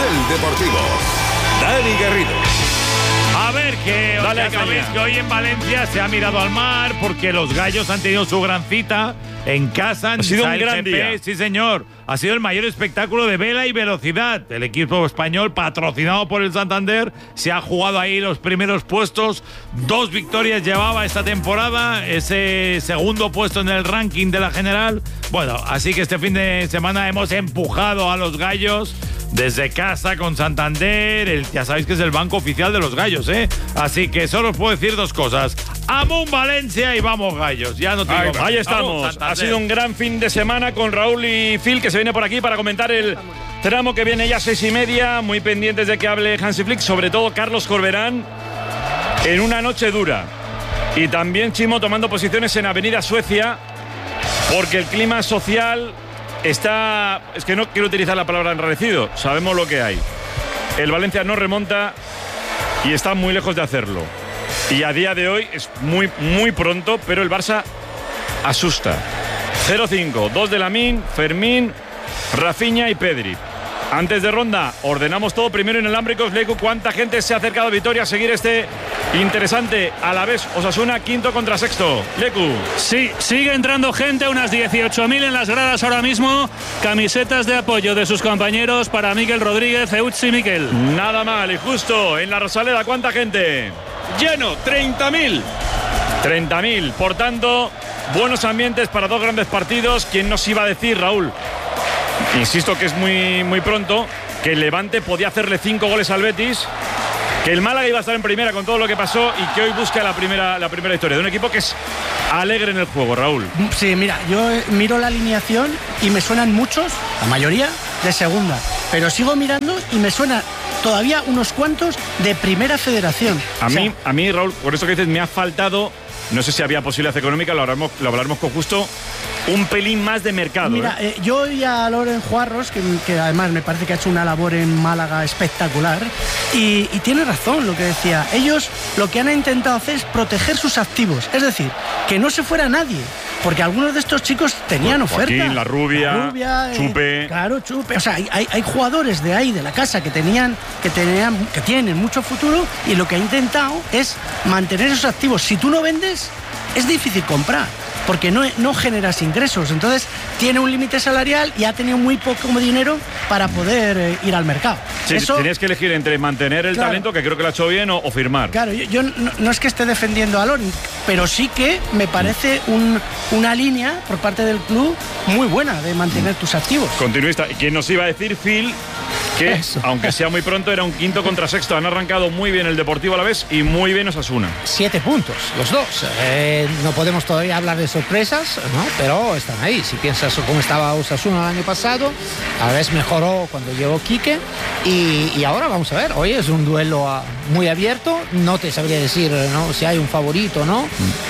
Carrusel Deportivo. Dani Garrido. A ver, que sabéis que hoy en Valencia se ha mirado al mar porque los gallos han tenido su gran cita en casa. Ha sido un gran día. Sí, señor. Ha sido el mayor espectáculo de vela y velocidad. El equipo español, patrocinado por el Santander, se ha jugado ahí los primeros puestos. 2 victorias llevaba esta temporada. Ese segundo puesto en el ranking de la general. Bueno, así que este fin de semana hemos empujado a los gallos desde casa con Santander. Ya sabéis que es el banco oficial de los gallos, ¿eh? Así que solo os puedo decir 2 cosas. ¡Amun Valencia y vamos gallos! Ya no tengo ahí estamos. Ha sido un gran fin de semana con Raúl y Phil, que se viene por aquí para comentar el tramo que viene ya a 6:30. Muy pendientes de que hable Hansi Flick, sobre todo Carlos Corberán, en una noche dura. Y también Chimo tomando posiciones en Avenida Suecia, porque el clima social está... Es que no quiero utilizar la palabra enrarecido. Sabemos lo que hay. El Valencia no remonta y está muy lejos de hacerlo. Y a día de hoy es muy, muy pronto, pero el Barça asusta. 0-5, 2 de Lamine, Fermín, Rafinha y Pedri. Antes de ronda, ordenamos todo primero inalámbricos. Leku, ¿cuánta gente se ha acercado a Vitoria a seguir este interesante Alavés Osasuna, quinto contra sexto? Leku. Sí, sigue entrando gente, unas 18.000 en las gradas ahora mismo. Camisetas de apoyo de sus compañeros para Miquel Rodríguez, Euch y Miquel. Nada mal, y justo en la Rosaleda, ¿cuánta gente? Lleno, 30.000. 30.000, por tanto, buenos ambientes para 2 grandes partidos. ¿Quién nos iba a decir, Raúl? Insisto que es muy, muy pronto, que el Levante podía hacerle 5 goles al Betis, que el Málaga iba a estar en primera con todo lo que pasó y que hoy busca la primera historia de un equipo que es alegre en el juego, Raúl. Sí, mira, yo miro la alineación y me suenan muchos, la mayoría, de segunda, pero sigo mirando y me suena todavía unos cuantos de primera federación. A mí, Raúl, por eso que dices, me ha faltado, no sé si había posibilidad económica, lo hablaremos con Justo, un pelín más de mercado. Mira, yo oí a Loren Juarros, que además me parece que ha hecho una labor en Málaga espectacular, y tiene razón lo que decía. Ellos lo que han intentado hacer es proteger sus activos, es decir, que no se fuera nadie, porque algunos de estos chicos tenían oferta. Joaquín, la rubia, Chupe. Claro, Chupe. O sea, hay jugadores de ahí, de la casa, que tienen mucho futuro, y lo que ha intentado es mantener esos activos. Si tú no vendes, es difícil comprar, porque no generas ingresos. Entonces tiene un límite salarial y ha tenido muy poco dinero para poder ir al mercado. Sí, tenías que elegir entre mantener el talento, que creo que lo ha hecho bien, o firmar. Claro, yo no es que esté defendiendo a Loren, pero sí que me parece una línea por parte del club muy buena de mantener tus activos. Continuista. ¿Y quién nos iba a decir, Phil, que aunque sea muy pronto, era un quinto contra sexto? Han arrancado muy bien el Deportivo Alavés y muy bien Osasuna. 7 puntos, los dos. No podemos todavía hablar de sorpresas, ¿no? Pero están ahí. Si piensas cómo estaba Osasuna el año pasado, Alavés mejoró cuando llegó Quique, y ahora vamos a ver. Hoy es un duelo muy abierto. No te sabría decir, ¿no?, si hay un favorito, ¿no?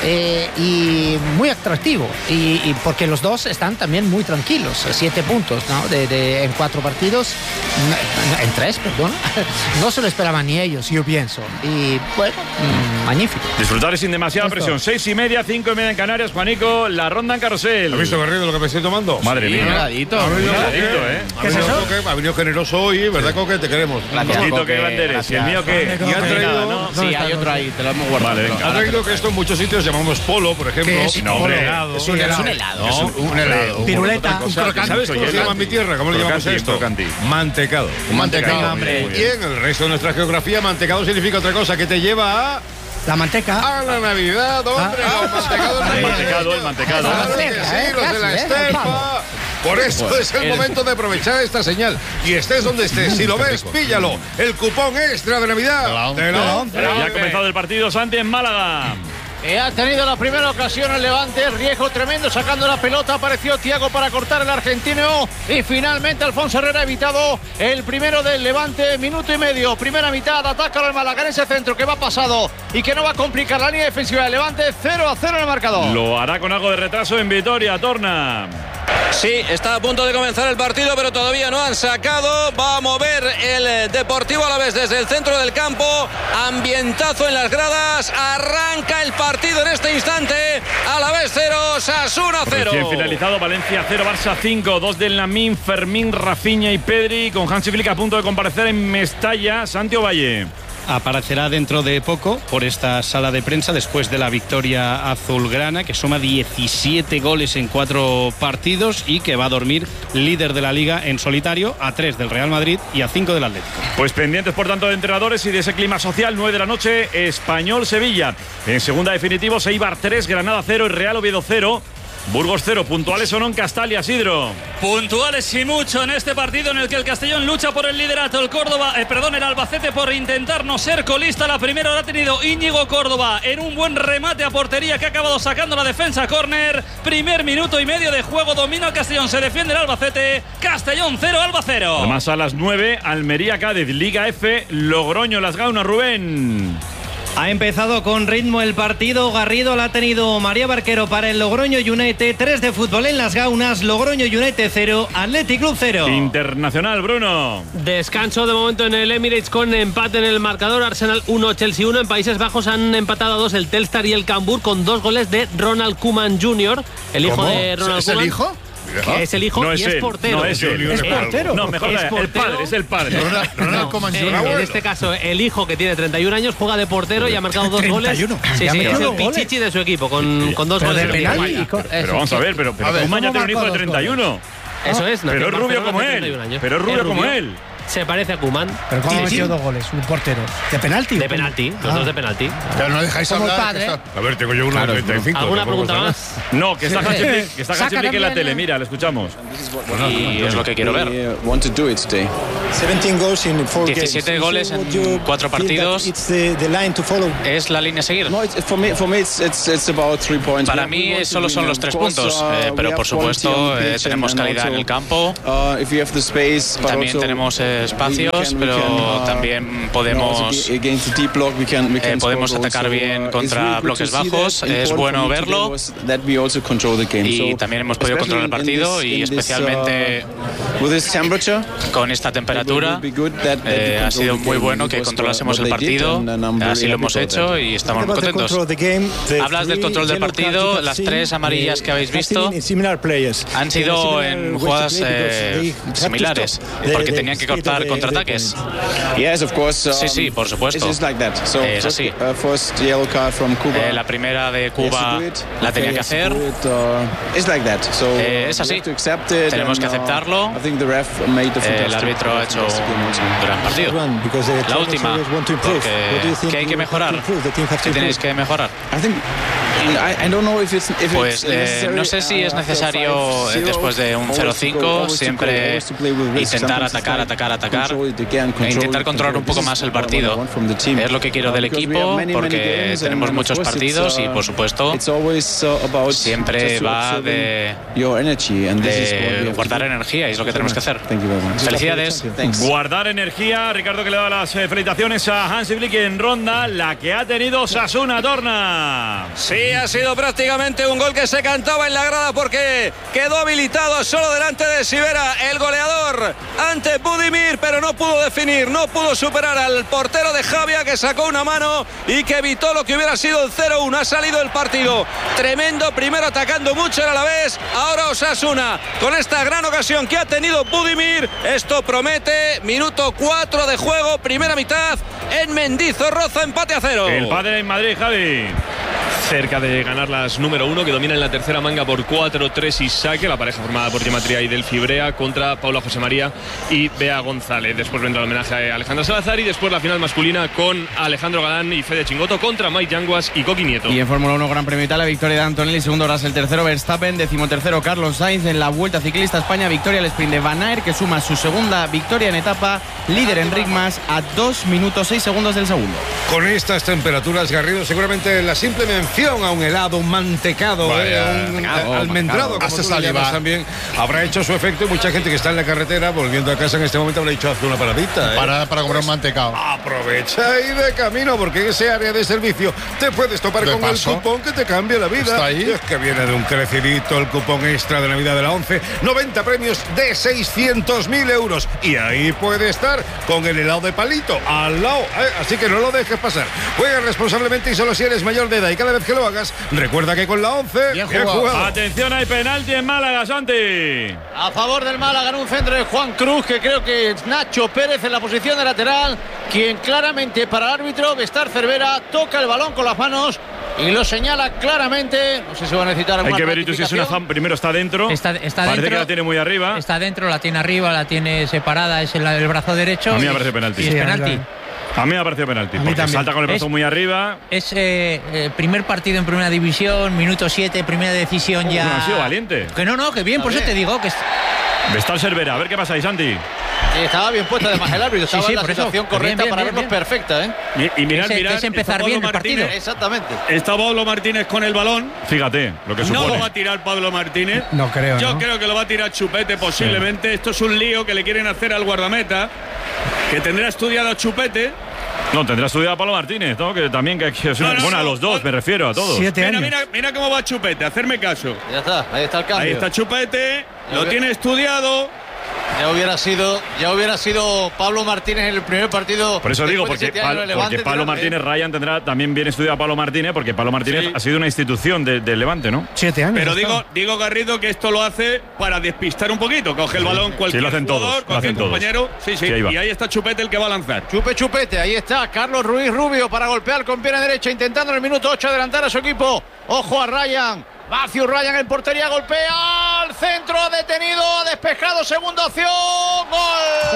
Y muy atractivo. Y porque los dos están también muy tranquilos. 7 puntos, ¿no? En 4 partidos. En 3, perdón. No se lo esperaban ni ellos, yo pienso. Y bueno, magnífico. Disfrutar sin demasiada presión. 6:30, 5:30 en Canarias. Juanico, la ronda en Carrusel. ¿Has visto, Garrido, lo que me estoy tomando? Madre mía. Heladito. ¿Qué es eso? Ha venido generoso hoy, ¿verdad, Coque? Te queremos. Gracias, qué grande eres. ¿Y el mío qué? Y ha traído... Sí, hay otro ahí, te lo hemos guardado. Vale, venga. Ha traído que esto en muchos sitios llamamos polo, por ejemplo. No, hombre. Es un helado. Un helado. Piruleta. ¿Sabes cómo se llama en mi tierra? ¿Cómo le llamamos a esto? Mantecado. Un mantecado. Muy bien, el resto de nuestra geografía, mantecado significa otra cosa, que te lleva a... La manteca. A la Navidad, hombre, los mantecados. El mantecado. Claro que sí, los de la estepa. Por eso es el momento de aprovechar esta señal. Y estés donde estés, si lo ves, píllalo. El cupón extra de Navidad. Ya ha comenzado el partido, Santi, en Málaga. Ha tenido la primera ocasión el Levante, riesgo tremendo sacando la pelota, apareció Thiago para cortar el argentino y finalmente Alfonso Herrera ha evitado el primero del Levante, minuto y medio, primera mitad, ataca al Málaga en ese centro que va pasado y que no va a complicar la línea defensiva del Levante, 0-0 en el marcador. Lo hará con algo de retraso en Vitoria, Torna. Sí, está a punto de comenzar el partido, pero todavía no han sacado. Va a mover el Deportivo Alavés desde el centro del campo. Ambientazo en las gradas. Arranca el partido en este instante. Alavés 0, Osasuna 0. Recién finalizado, Valencia 0, Barça 5. 2 del Lamine, Fermín, Rafinha y Pedri, con Hansi Flick a punto de comparecer en Mestalla. Santiago Valle. Aparecerá dentro de poco por esta sala de prensa después de la victoria azulgrana, que suma 17 goles en 4 partidos y que va a dormir líder de la Liga en solitario, a 3 del Real Madrid y a 5 del Atlético. Pues pendientes por tanto de entrenadores y de ese clima social. 9 de la noche, Español-Sevilla. En segunda definitivo, Eibar 3, Granada 0 y Real Oviedo 0. Burgos 0, puntuales o no en Castalia, Isidro. Puntuales y mucho en este partido en el que el Castellón lucha por el liderato. El Albacete por intentar no ser colista. La primera la ha tenido Íñigo Córdoba en un buen remate a portería que ha acabado sacando la defensa córner. Primer minuto y medio de juego, domina el Castellón, se defiende el Albacete. Castellón 0, Alba 0. Además a las 9, Almería-Cádiz, Liga F, Logroño-Las Gaunas, Rubén. Ha empezado con ritmo el partido. Garrido la ha tenido María Barquero para el Logroño United. 3 de fútbol en Las Gaunas. Logroño United 0, Athletic Club 0. Internacional, Bruno. Descanso de momento en el Emirates con empate en el marcador. Arsenal 1, Chelsea 1. En Países Bajos han empatado a 2 el Telstar y el Cambur con 2 goles de Ronald Koeman Jr. El hijo de Ronald Koeman. ¿Es el hijo? Que es el hijo no y es portero. No es él. ¿Es portero? No, mejor es el padre, es el padre. Ronald Koeman Jr. En este caso, el hijo que tiene 31 años juega de portero y ha marcado 2 goles. Sí, es el pichichi de su equipo con 2 goles. Pero vamos a ver, pero Koeman ya tiene un hijo de 31. Eso es. Pero es rubio como él. Pero es rubio como él. Se parece a Koeman. ¿Pero cómo ha metido 2 goles? Un portero. ¿De penalti? De penalti, los 2 de penalti. Pero no dejáis Como hablar. el padre. A ver, tengo yo uno de 35. ¿Alguna pregunta más? No, que está Hansi Flick en la tele. Mira, le escuchamos. Y es lo que quiero ver. 17 goles en 4 partidos. ¿Es la línea a seguir? Para mí solo son los 3 puntos, pero por supuesto tenemos calidad en el campo. También tenemos espacios, pero también podemos atacar bien contra bloques bajos. Es bueno verlo. Y también hemos podido controlar el partido, y especialmente con esta temperatura ha sido muy bueno que controlásemos el partido. Así lo hemos hecho y estamos muy contentos. Hablas del control del partido. Las 3 amarillas que habéis visto han sido en jugadas similares, porque tenían que cortar contraataques. Sí, por supuesto. Es así. La primera de Cuba la tenía que hacer. Es así. Tenemos que aceptarlo. El árbitro ha hecho un gran partido. La última, porque ¿qué hay que mejorar? ¿Qué tenéis que mejorar? Pues no sé si es necesario después de un 0-5 siempre intentar atacar e intentar controlar un poco más el partido. Es lo que quiero del equipo, porque tenemos muchos partidos y por supuesto siempre va de guardar energía, y es lo que tenemos que hacer. Felicidades. Guardar energía. Ricardo, que le da las felicitaciones a Hansi Flick en ronda, la que ha tenido Osasuna. Torna. Sí, ha sido prácticamente un gol que se cantaba en la grada, porque quedó habilitado solo delante de Sivera, el goleador, ante Budimir, pero no pudo definir, no pudo superar al portero de Javia, que sacó una mano y que evitó lo que hubiera sido el 0-1. Ha salido el partido tremendo, primero atacando mucho el Alavés, ahora Osasuna con esta gran ocasión que ha tenido Budimir. Esto promete. Minuto 4 de juego, primera mitad en Mendizorroza, empate a 0. El padre en Madrid, Javi. Cerca de ganar las número 1, que domina en la tercera manga por 4-3 y saque, la pareja formada por Gematria y Delphi Brea contra Paula José María y Bea González. Después vendrá el homenaje a Alejandra Salazar, y después la final masculina con Alejandro Galán y Fede Chingoto contra Mike Yanguas y Coqui Nieto. Y en Fórmula 1 Gran Premio Italia, victoria de Antonelli, segundo Russell, tercero Verstappen, 13º Carlos Sainz. En la Vuelta Ciclista España, victoria al sprint de Van Aert, que suma su segunda victoria en etapa, líder en Rigmas a 2 minutos 6 segundos del segundo. Con estas temperaturas, Garrido, seguramente la simple mención atención a un helado, un mantecado, un almendrado, como tú lo llamas también, habrá hecho su efecto y mucha gente que está en la carretera volviendo a casa en este momento habrá dicho, haz una paradita. Para comprar un mantecado. Aprovecha y de camino, porque en ese área de servicio te puedes topar con el cupón que te cambia la vida. ¿Está ahí? Y es que viene de un crecidito el cupón extra de Navidad de la 11, 90 premios de 600.000 euros. Y ahí puede estar con el helado de palito al lado, así que no lo dejes pasar. Juega responsablemente y solo si eres mayor de edad, y cada vez que lo hagas, recuerda que con la 11, bien jugado. Atención, hay penalti en Málaga, Santi. A favor del Málaga, en un centro de Juan Cruz, que creo que es Nacho Pérez en la posición de lateral, quien claramente para el árbitro, Bestar Cervera, toca el balón con las manos y lo señala claramente. No sé si va a necesitar alguna. Hay que ver si es una fan. Primero está dentro. Está Parece dentro, que la tiene muy arriba. Está dentro, la tiene arriba, la tiene separada, es el brazo derecho. A mí me parece penalti. Y es penalti. A mí me ha parecido penalti, porque salta con el brazo muy arriba. Es primer partido en primera división, minuto 7, primera decisión ya. No ha sido valiente. Que no, que bien, por eso te digo que Bestar Cervera, a ver qué pasa ahí, Santi. Estaba bien puesta además el árbitro, estaba en la por eso, situación correcta para vernos perfecta, Y mirad, es empezar bien el partido. Exactamente. Está Pablo Martínez con el balón. Fíjate lo que supone. No lo va a tirar Pablo Martínez. No creo. Yo creo que lo va a tirar Chupete posiblemente. Sí. Esto es un lío que le quieren hacer al guardameta, que tendrá estudiado a Chupete. No, tendrá estudiado a Pablo Martínez, ¿no? Que también bueno, a los dos, me refiero, a todos. 7 años. Mira cómo va Chupete, hacerme caso. Ya está, ahí está el cambio. Ahí está Chupete, lo tiene estudiado. Ya hubiera sido Pablo Martínez en el primer partido. Por eso digo, porque Pablo Martínez, Ryan tendrá también bien estudiado a Pablo Martínez, porque Pablo Martínez ha sido una institución del Levante, ¿no? 7 años. Pero digo Garrido, que esto lo hace para despistar un poquito. Coge el balón cualquier jugador, cualquier compañero. Sí, y ahí está Chupete el que va a lanzar. Chupete, ahí está Carlos Ruiz Rubio para golpear con pierna derecha, intentando en el minuto 8 adelantar a su equipo. Ojo a Ryan. Matthew Ryan en portería, golpea al centro, detenido, despejado, segunda opción, ¡gol!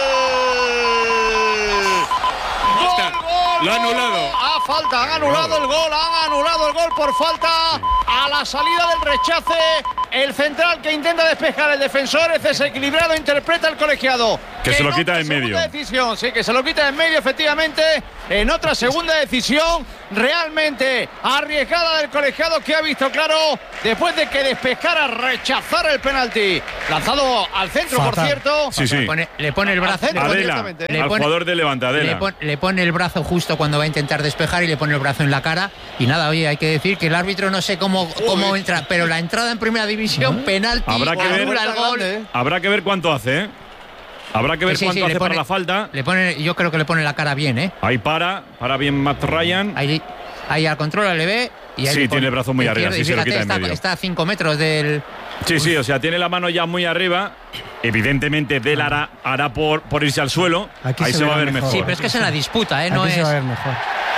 Lo ha anulado. Han anulado el gol por falta. A la salida del rechace, el central que intenta despejar, el defensor es desequilibrado, interpreta el colegiado. Que se lo quita en medio. Decisión, sí, que se lo quita en medio, efectivamente. En otra segunda decisión, realmente arriesgada del colegiado, que ha visto claro, después de que despejara, rechazar el penalti. Lanzado al centro, por cierto. Sí. Le pone el brazo. Adela, al jugador de Levante, Adela. Le pone el brazo justo cuando va a intentar despejar y le pone el brazo en la cara. Y nada, oye, hay que decir que el árbitro no sé cómo entra, pero la entrada en primera división, penalti, habrá que ver el gol. Habrá que ver cuánto hace, ¿eh? Habrá que ver cuánto hace para la falta. Yo creo que le pone la cara bien, ¿eh? Ahí para bien Matt Ryan. Ahí al control le ve. Y ahí tiene el brazo muy arriba, sí, se lo quita en medio. Está a 5 metros del... Sí, o sea, tiene la mano ya muy arriba. Evidentemente, Del hará por irse al suelo. Ahí se va a ver mejor. Sí, pero es que es en la disputa, ¿eh? No Aquí es... se va a ver mejor.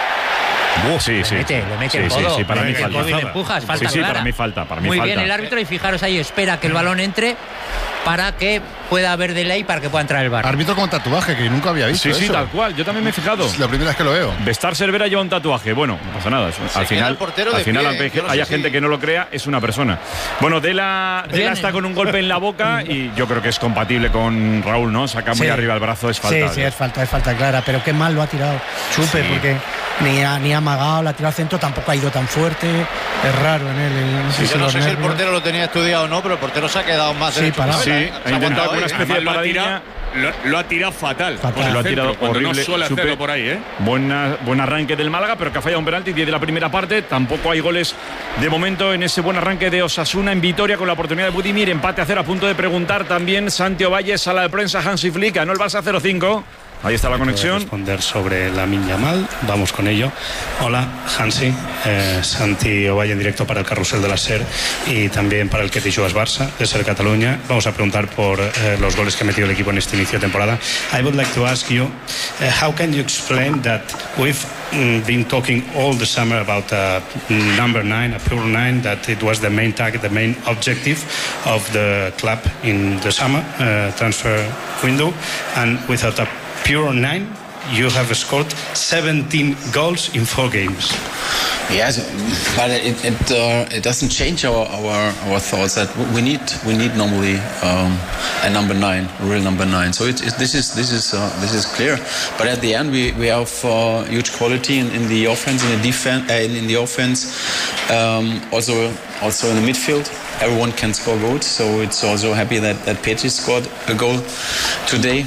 Sí. Le mete el codo. Sí, para mí falta. Y le empujas, falta clara. Para mí falta. Muy bien el árbitro, y fijaros ahí, espera que el balón entre para que pueda haber delay, para que pueda entrar el VAR. Árbitro con tatuaje, que nunca había visto. Sí, tal cual. Yo también me he fijado. Es la primera vez que lo veo. Bestar Cervera lleva un tatuaje. Bueno, no pasa nada. Al final, aunque haya gente que no lo crea, es una persona. Bueno, Dela está con un golpe en la boca y yo creo que es compatible con Raúl, ¿no? Saca muy arriba el brazo, es falta. Sí, es falta clara. Pero qué mal lo ha tirado Chupe, porque ni ha amagado, la ha tirado al centro, tampoco ha ido tan fuerte. Es raro en él. Yo no sé si el portero lo tenía estudiado o no, pero el portero se ha quedado más derecho. Ha intentado una especie de paradilla. Lo ha tirado fatal. Lo ha tirado horrible. No suele hacerlo por ahí, ¿eh? Buen arranque del Málaga, pero que ha fallado un penalti 10 de la primera parte. Tampoco hay goles de momento en ese buen arranque de Osasuna en Vitoria, con la oportunidad de Budimir. Empate a 0, a punto de preguntar también Santi Ovalle, sala de prensa Hansi Flick. Ganó el Barça 0-5. Ahí está la conexión. Responder sobre Lamine Yamal, vamos con ello. Hola, Hansi, Santi Ovalle en directo para el Carrusel de la SER y también para el Que te jugas Barça de SER Cataluña. Vamos a preguntar por los goles que ha metido el equipo en este inicio de temporada. I would like to ask you, how can you explain that we've been talking all the summer about number 9, a pure 9, that it was the main target, the main objective of the club in the summer transfer window, and without a pure 9, you have scored 17 goals in 4 games. Yes, but it doesn't change our thoughts that we need normally a number 9, a real number 9. So this is clear. But at the end, we have huge quality in the offense, in the defense, in the offense, also in the midfield. Everyone can score goals, so it's also happy that Petri scored a goal today.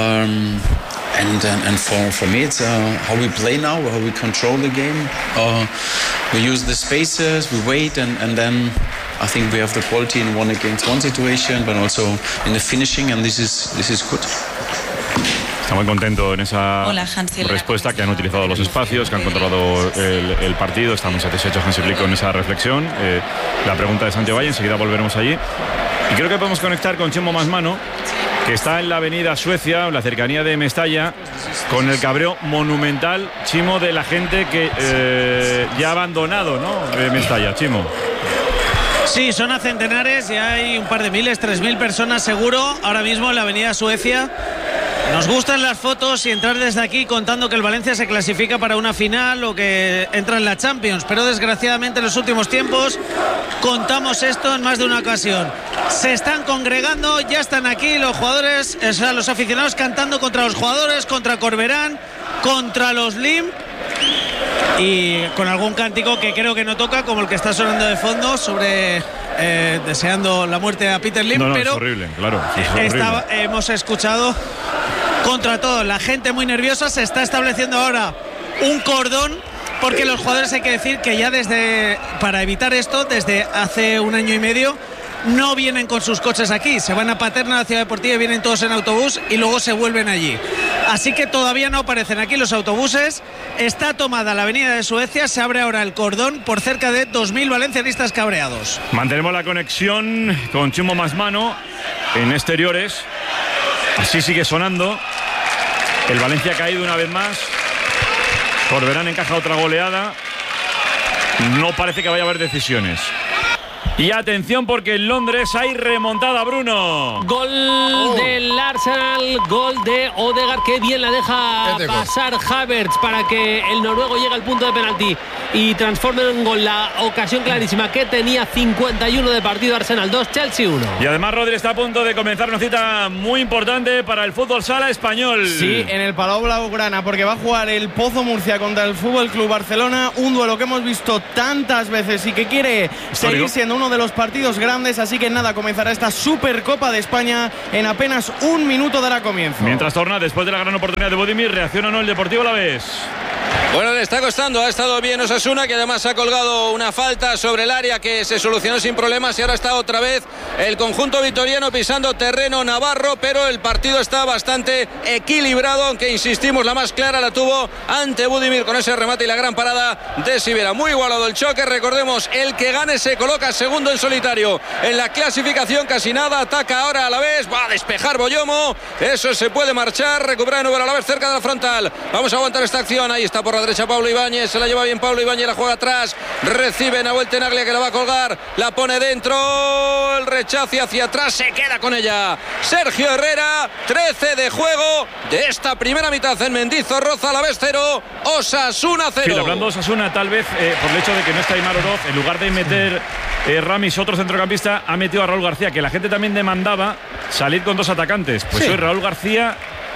And for me, it's how we play now, how we control the game. We use the spaces, we wait, and then I think we have the quality in 1-against-1 situation, but also in the finishing, and this is good. Está muy contento en esa respuesta, que han utilizado los espacios, que han controlado el partido. Está muy satisfecho Hansi Flick con esa reflexión. La pregunta de Santiago Valle, enseguida volveremos allí. Y creo que podemos conectar con Chimo Masmano, que está en la avenida Suecia, en la cercanía de Mestalla, con el cabreo monumental, Chimo, de la gente que ya ha abandonado, ¿no? Mestalla, Chimo. Sí, son a centenares y hay un par de miles, 3.000 personas seguro ahora mismo en la avenida Suecia. Nos gustan las fotos y entrar desde aquí contando que el Valencia se clasifica para una final o que entra en la Champions, pero desgraciadamente en los últimos tiempos contamos esto en más de una ocasión. Se están congregando, ya están aquí los jugadores, o sea, los aficionados cantando contra los jugadores, contra Corberán, contra los Lim, y con algún cántico que creo que no toca, como el que está sonando de fondo sobre deseando la muerte a Peter Lim, pero es horrible, claro, es horrible. Hemos escuchado contra todo, la gente muy nerviosa. Se está estableciendo ahora un cordón, porque los jugadores, hay que decir que ya para evitar esto, desde hace 1 año y medio no vienen con sus coches aquí, se van a Paterna, a la ciudad deportiva, y vienen todos en autobús y luego se vuelven allí. Así que todavía no aparecen aquí los autobuses. Está tomada la avenida de Suecia, se abre ahora el cordón por cerca de 2.000 valencianistas cabreados. Mantenemos la conexión con Chimo Masmano en exteriores. Así sigue sonando. El Valencia ha caído una vez más. Corberán encaja otra goleada. No parece que vaya a haber decisiones. Y atención, porque en Londres hay remontada, Bruno. Gol del Arsenal, gol de Odegaard, que bien la deja pasar Havertz para que el noruego llegue al punto de penalti y transforme en gol la ocasión clarísima que tenía. 51 de partido, Arsenal 2, Chelsea 1. Y además Rodri está a punto de comenzar una cita muy importante para el fútbol sala español. Sí, en el Palau Blaugrana, porque va a jugar el Pozo Murcia contra el Fútbol Club Barcelona, un duelo que hemos visto tantas veces y que quiere seguir siendo uno de los partidos grandes. Así que nada, comenzará esta Supercopa de España en apenas 1 minuto dará comienzo. Mientras torna, después de la gran oportunidad de Budimir, ¿reacciona o no el Deportivo Alavés? Bueno, le está costando, ha estado bien Osasuna, que además ha colgado una falta sobre el área que se solucionó sin problemas, y ahora está otra vez el conjunto vitoriano pisando terreno navarro, pero el partido está bastante equilibrado, aunque insistimos, la más clara la tuvo ante Budimir con ese remate y la gran parada de Sivera. Muy igualado el choque, recordemos, el que gane se coloca segundo en solitario en la clasificación, casi nada, ataca ahora a la vez, va a despejar Boyomo, eso se puede marchar, recupera de nuevo a la vez cerca de la frontal, vamos a aguantar esta acción, ahí está por la derecha Pablo Ibáñez, se la lleva bien Pablo Ibáñez, la juega atrás, recibe Nahuel Tenaglia, que la va a colgar, la pone dentro, el rechace hacia atrás, se queda con ella Sergio Herrera. 13 de juego de esta primera mitad en Mendizorroza, Alavés 0, Osasuna 0. Sí, hablando de Osasuna, tal vez por el hecho de que no está Aimar Oroz, en lugar de meter Ramis, otro centrocampista, ha metido a Raúl García, que la gente también demandaba salir con 2 atacantes. Pues sí. Hoy Raúl García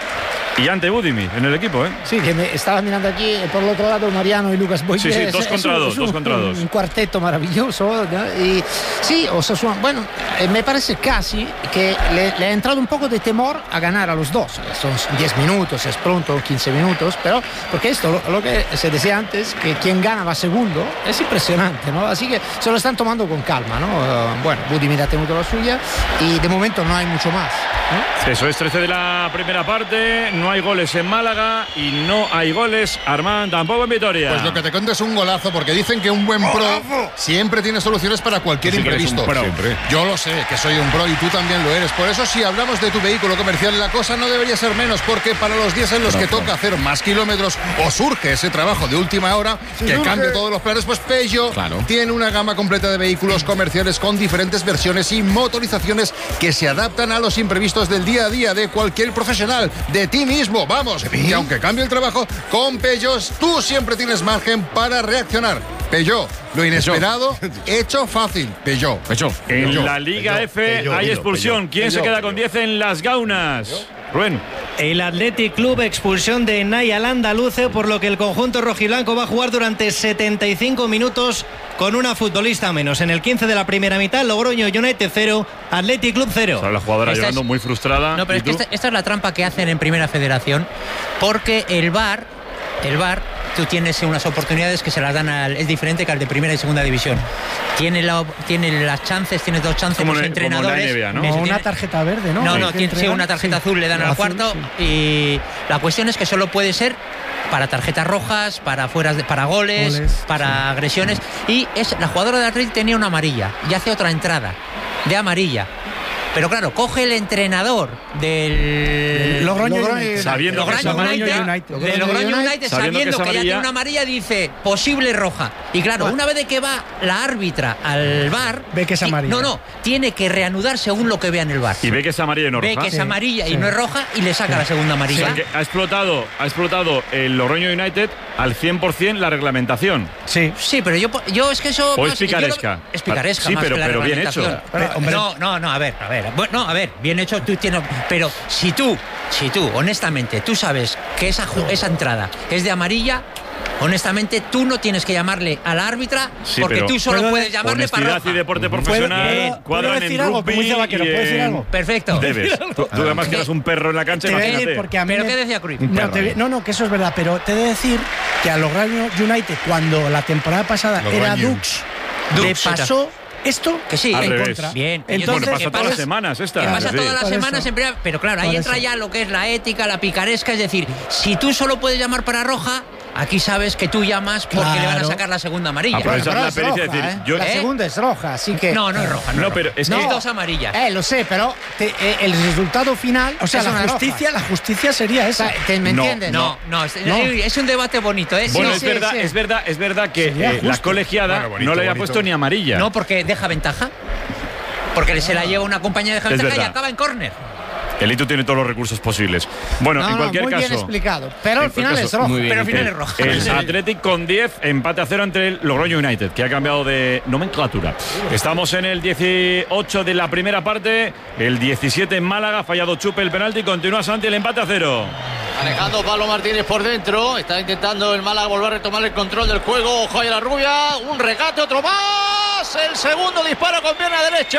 y ante Budimir en el equipo, ¿eh? Sí, que me estaba mirando aquí por el otro lado Mariano y Lucas Boyer. Sí, 2 contra 2, 2 contra 2. Un cuarteto maravilloso, ¿no? Y sí, Osasuna, bueno, me parece casi que le ha entrado un poco de temor a ganar a los dos. Son 10 minutos, es pronto, 15 minutos, pero porque esto, lo que se decía antes, que quien gana va segundo, es impresionante, ¿no? Así que se lo están tomando con calma, ¿no? Bueno, Budimir ha tenido la suya y de momento no hay mucho más, ¿no? Eso es, 13 de la primera parte. No hay goles en Málaga y no hay goles, Armand, tampoco en Vitoria. Pues lo que te cuento es un golazo, porque dicen que un buen pro siempre tiene soluciones para cualquier imprevisto. Yo lo sé, que soy un pro y tú también lo eres. Por eso, si hablamos de tu vehículo comercial, la cosa no debería ser menos, porque para los días en los que toca hacer más kilómetros o surge ese trabajo de última hora que cambie todos los planes, pues Peugeot tiene una gama completa de vehículos comerciales con diferentes versiones y motorizaciones que se adaptan a los imprevistos del día a día de cualquier profesional, de ti mismo, vamos, y aunque cambie el trabajo, con Peugeot tú siempre tienes margen para reaccionar. Peugeot. Lo inesperado, hecho fácil. Peugeot. En la Liga F hay expulsión. ¿Quién se queda con 10 en las gaunas? Rubén. El Athletic Club, expulsión de Nay al andaluce, por lo que el conjunto rojiblanco va a jugar durante 75 minutos con una futbolista menos. En el 15 de la primera mitad, Logroño United 0, Athletic Club 0. Ahora la jugadora llorando muy frustrada. No, pero es que esta es la trampa que hacen en Primera Federación, porque el VAR, tú tienes unas oportunidades que se las dan es diferente que al de Primera y Segunda División. Tiene las chances, tiene 2 chances los entrenadores. Como la NBA, ¿no? Una tarjeta verde, ¿no? No, tiene una tarjeta azul, le dan al cuarto. Sí. Y la cuestión es que solo puede ser para tarjetas rojas, para goles, para agresiones. Y la jugadora de Athletic tenía una amarilla y hace otra entrada de amarilla. Pero claro, coge el entrenador del Logroño United, sabiendo que ya tiene una amarilla, dice posible roja. Y claro, una vez de que va la árbitra al VAR, ve que es amarilla. No, tiene que reanudar según lo que vea en el VAR. Y ve que es amarilla y no roja. Ve que es amarilla y no es roja y le saca la segunda amarilla. O sea, que ha explotado el Logroño United al 100% la reglamentación. Sí, pero yo es que eso... O es picaresca. Es picaresca sí, más pero que la bien hecho. No, a ver. Bueno, a ver, bien hecho, tú tienes... Pero si tú, honestamente, tú sabes que esa entrada es de amarilla, honestamente, tú no tienes que llamarle a la árbitra, porque tú solo puedes llamarle para roja. Honestidad y deporte profesional cuadran en rugby. ¿Puedo decir algo? Perfecto. Debes. Tú además que eras un perro en la cancha, imagínate. ¿Pero qué decía Cruyff? No, que eso es verdad, pero te he de decir que a Logroño United, cuando la temporada pasada era Dux, le pasó... Esto que sí, en contra. Bien, entonces pasa todas las semanas pasa todas las semanas en primera, pero claro, ahí entra ya lo que es la ética, la picaresca, es decir, si tú solo puedes llamar para roja, aquí sabes que tú llamas porque le van a sacar la segunda amarilla. Aprovechar la pericia, decir, la segunda es roja, así que no es roja. No, pero es que es 2 amarillas. Lo sé, pero el resultado final, o sea, la justicia sería esa. ¿Me entiendes? No, es un debate bonito, ¿eh? Bueno, es verdad que la colegiada no le había puesto ni amarilla. No, porque deja ventaja. Porque se la lleva una compañía, deja ventaja y acaba en córner. El Itu tiene todos los recursos posibles. Bueno, en cualquier caso. Muy bien explicado. Pero al final es roja. Pero al final es roja. El Athletic con 10, empate a 0 entre el Logroño United, que ha cambiado de nomenclatura. Estamos en el 18 de la primera parte. El 17 en Málaga. Ha fallado Chupe el penalti. Continúa Santi el empate a 0. Manejando Pablo Martínez por dentro. Está intentando el Málaga volver a retomar el control del juego. Ojo a la rubia. Un regate, otro más. El segundo disparo con pierna derecha.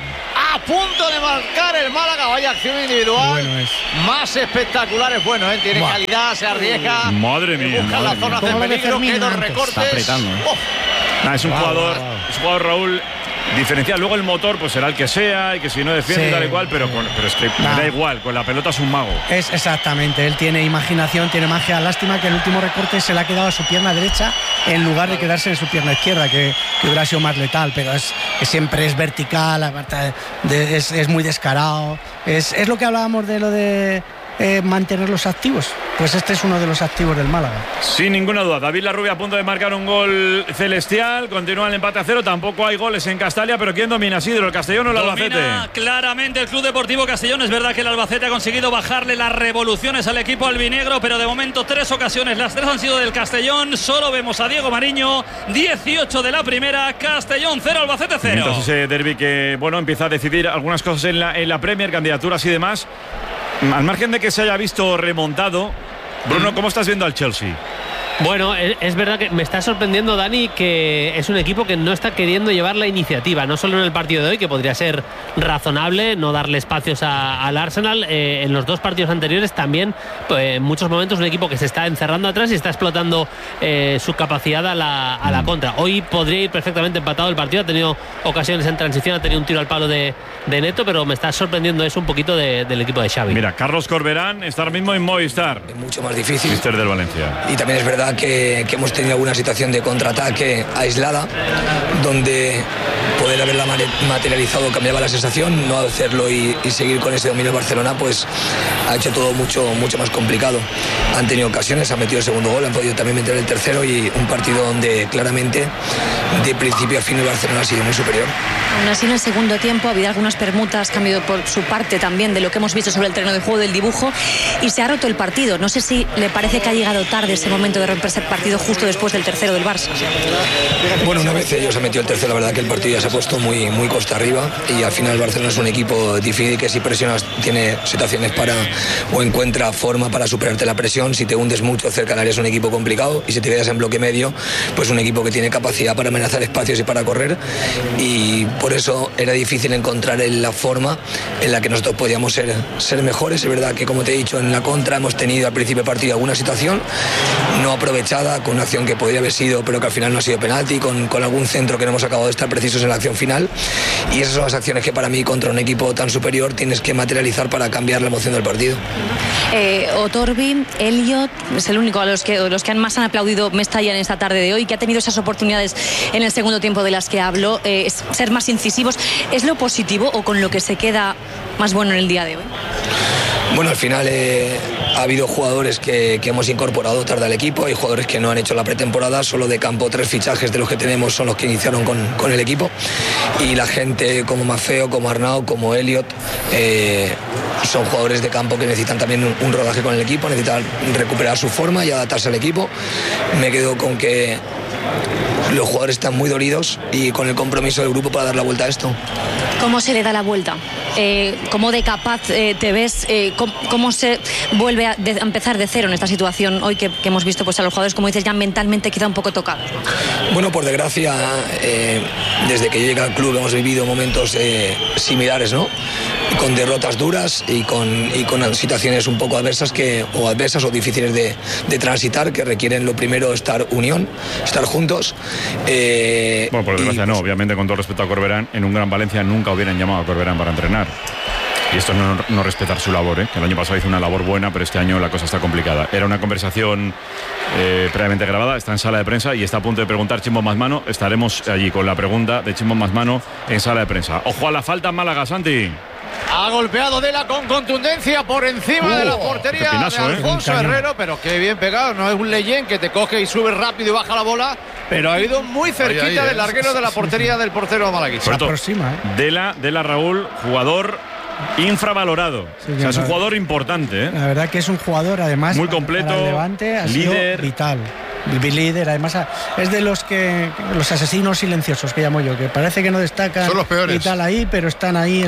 A punto de marcar el Málaga. Vaya acción individual. Más espectacular es bueno, ¿eh? Tiene calidad, se arriesga. Madre mía. Busca las zonas de peligro, que dos recortes. Está apretando, es un jugador, Raúl, diferencial. Luego el motor pues será el que sea y que si no defiende tal y cual, pero es que me da igual, con la pelota es un mago. Es exactamente, él tiene imaginación, tiene magia. Lástima que el último recorte se le ha quedado a su pierna derecha en lugar de quedarse en su pierna izquierda, que hubiera sido más letal, pero siempre es vertical, es muy descarado. Es lo que hablábamos de lo de mantenerlos activos. Pues este es uno de los activos del Málaga. Sin ninguna duda. David Larrubia a punto de marcar un gol celestial. Continúa el empate a 0. Tampoco hay goles en Castalia, pero ¿quién domina, Isidro? ¿El Castellón o el Albacete? Domina claramente el Club Deportivo Castellón. Es verdad que el Albacete ha conseguido bajarle las revoluciones al equipo albinegro, pero de momento 3 ocasiones. Las 3 han sido del Castellón. Solo vemos a Diego Mariño. 18 de la primera. Castellón 0, Albacete 0. Mientras ese derbi que empieza a decidir algunas cosas en la Premier, candidaturas y demás. Al margen de que se haya visto remontado, Bruno, ¿cómo estás viendo al Chelsea? Bueno, es verdad que me está sorprendiendo, Dani, que es un equipo que no está queriendo llevar la iniciativa, no solo en el partido de hoy, que podría ser razonable no darle espacios al Arsenal. En los 2 partidos anteriores también, en muchos momentos, un equipo que se está encerrando atrás y está explotando su capacidad a la contra. Hoy podría ir perfectamente empatado el partido, ha tenido ocasiones en transición, ha tenido un tiro al palo de Neto, pero me está sorprendiendo eso un poquito del equipo de Xavi. Mira, Carlos Corberán está ahora mismo en Movistar. Es mucho más difícil. Mister del Valencia. Y también es verdad que hemos tenido alguna situación de contraataque aislada donde poder haberla materializado cambiaba la sensación, no hacerlo y seguir con ese dominio de Barcelona pues ha hecho todo mucho más complicado. Han tenido ocasiones, han metido el segundo gol, han podido también meter el tercero y un partido donde claramente de principio a fin el Barcelona ha sido muy superior. Aún así en el segundo tiempo ha habido algunas permutas, cambio por su parte también de lo que hemos visto sobre el terreno de juego del dibujo y se ha roto el partido. No sé si le parece que ha llegado tarde ese momento de romperse el partido justo después del tercero del Barça. Bueno, una vez ellos han metido el tercero, la verdad que el partido ya se ha puesto muy costa arriba y al final el Barcelona es un equipo difícil que si presionas tiene situaciones o encuentra forma para superarte la presión. Si te hundes mucho cerca del área es un equipo complicado y si te quedas en bloque medio pues un equipo que tiene capacidad para amenazar espacios y para correr y por eso era difícil encontrar la forma en la que nosotros podíamos ser mejores. Es verdad que como te he dicho en la contra hemos tenido al principio del partido alguna situación no aprovechada con una acción que podría haber sido pero que al final no ha sido penalti, con algún centro que no hemos acabado de estar precisos en la acción final y esas son las acciones que para mí contra un equipo tan superior tienes que materializar para cambiar la emoción del partido. Otorbi, Elliot es el único a los que más han aplaudido Mestalla en esta tarde de hoy, que ha tenido esas oportunidades en el segundo tiempo de las que hablo, ser más incisivos. ¿Es lo positivo o con lo que se queda más bueno en el día de hoy? Bueno, al final ha habido jugadores que hemos incorporado tarde al equipo, hay jugadores que no han hecho la pretemporada, solo de campo 3 fichajes de los que tenemos son los que iniciaron con el equipo y la gente como Maffeo, como Arnau, como Elliot son jugadores de campo que necesitan también un rodaje con el equipo, necesitan recuperar su forma y adaptarse al equipo. Me quedo con que los jugadores están muy dolidos y con el compromiso del grupo para dar la vuelta a esto. ¿Cómo se le da la vuelta? ¿Cómo de capaz te ves? ¿Cómo se vuelve a empezar de cero en esta situación hoy que hemos visto pues a los jugadores, como dices, ya mentalmente quizá un poco tocados? Bueno, por desgracia, desde que yo llegué al club hemos vivido momentos similares, ¿no? Con derrotas duras y con situaciones un poco adversas o difíciles de transitar, que requieren lo primero estar unión, estar juntos. Bueno, por desgracia no, obviamente con todo respeto a Corberán, en un Gran Valencia nunca hubieran llamado a Corberán para entrenar. Y esto es no respetar su labor, que el año pasado hizo una labor buena, pero este año la cosa está complicada. Era una conversación previamente grabada, está en sala de prensa y está a punto de preguntar Chimbo Masmano. Estaremos allí con la pregunta de Chimbo Masmano en sala de prensa. Ojo a la falta en Málaga, Santi. Ha golpeado Dela con contundencia por encima de la portería de Alfonso Herrero, pero qué bien pegado, no es un Leyen que te coge y sube rápido y baja la bola, pero ha ido muy cerquita del larguero de la portería del portero malaguista. Se aproxima, Dela Raúl, jugador infravalorado. Sí, o sea, es un jugador importante, La verdad que es un jugador, además, muy completo, para el Levante, ha líder, sido vital. Líder, además es de los asesinos silenciosos que llamo yo, que parece que no destacan. Son los peores. Y tal ahí, pero están ahí,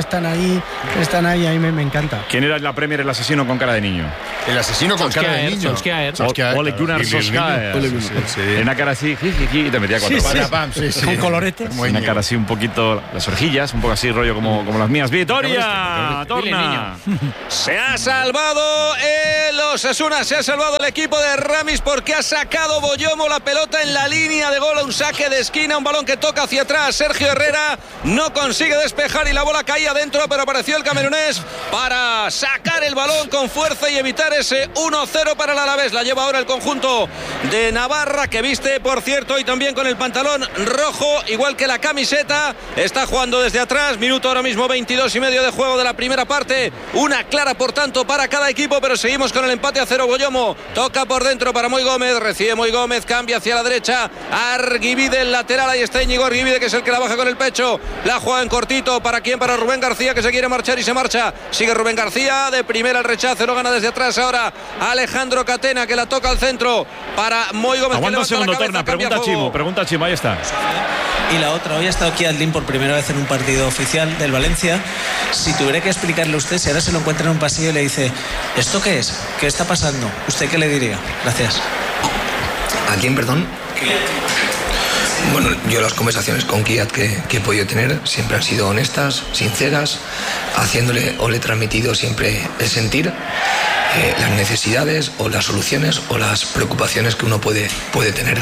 a mí me encanta. ¿Quién era en la Premier el asesino con cara de niño? El asesino con cara de niño. Ole Gunnar Solskjaer. Una cara así, y te metía 4 palos. Con coloretes. Una cara así un poquito, las orejillas, un poco así rollo como las mías. ¡Vitoria! ¡Torna! Se ha salvado el Osasuna, se ha salvado el equipo de Ramis porque ha sacado Boyomo la pelota en la línea de gol, un saque de esquina, un balón que toca hacia atrás. Sergio Herrera no consigue despejar y la bola caía dentro, pero apareció el camerunés para sacar el balón con fuerza y evitar ese 1-0 para el Alavés. La lleva ahora el conjunto de Navarra, que viste, por cierto, y también con el pantalón rojo, igual que la camiseta. Está jugando desde atrás, minuto ahora mismo 22,5 de juego de la primera parte. Una clara, por tanto, para cada equipo, pero seguimos con el empate a 0. Boyomo toca por dentro para Moy Gómez, recibe Moy Gómez, cambia hacia la derecha, Arguibide el lateral, ahí está Íñigo Arguibide, que es el que la baja con el pecho, la juega en cortito, ¿para quién? Para Rubén García, que se quiere marchar y se marcha, sigue Rubén García, de primera el rechazo, lo gana desde atrás ahora Alejandro Catena, que la toca al centro para Moy Gómez. Aguanta un segundo, Torna, pregunta Chimo, ahí está. Y la otra, hoy ha estado aquí Aldín por primera vez en un partido oficial del Valencia. Si tuviera que explicarle a usted, si ahora se lo encuentra en un pasillo y le dice, ¿esto qué es? ¿Qué está pasando? ¿Usted qué le diría? Gracias. ¿A quién, perdón? Bueno, yo las conversaciones con Kiat que he podido tener siempre han sido honestas, sinceras, haciéndole o le he transmitido siempre el sentir, las necesidades o las soluciones o las preocupaciones que uno puede tener.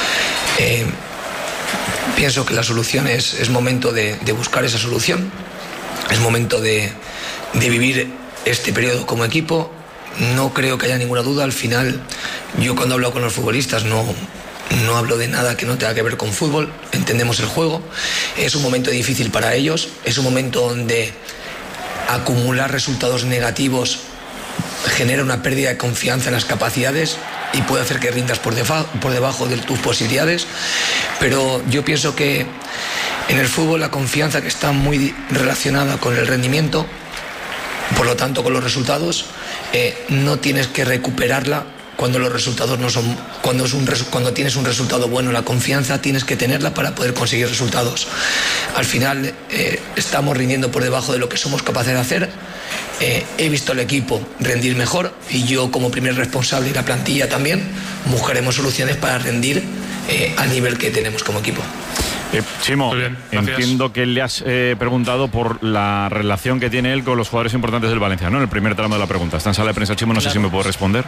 Pienso que la solución es momento de buscar esa solución, es momento de vivir este periodo como equipo. No creo que haya ninguna duda. Al final, yo cuando hablo con los futbolistas no No hablo de nada que no tenga que ver con fútbol, entendemos el juego, es un momento difícil para ellos, es un momento donde acumular resultados negativos genera una pérdida de confianza en las capacidades y puede hacer que rindas por debajo de tus posibilidades, pero yo pienso que en el fútbol la confianza, que está muy relacionada con el rendimiento, por lo tanto con los resultados, no tienes que recuperarla cuando los resultados no son, cuando tienes un resultado bueno. La confianza tienes que tenerla para poder conseguir resultados. Al final estamos rindiendo por debajo de lo que somos capaces de hacer. He visto al equipo rendir mejor y yo, como primer responsable y la plantilla también, buscaremos soluciones para rendir al nivel que tenemos como equipo. Chimo, entiendo que le has preguntado por la relación que tiene él con los jugadores importantes del Valencia, ¿no? En el primer tramo de la pregunta. Está en sala de prensa, Chimo, no sé si me puedo responder.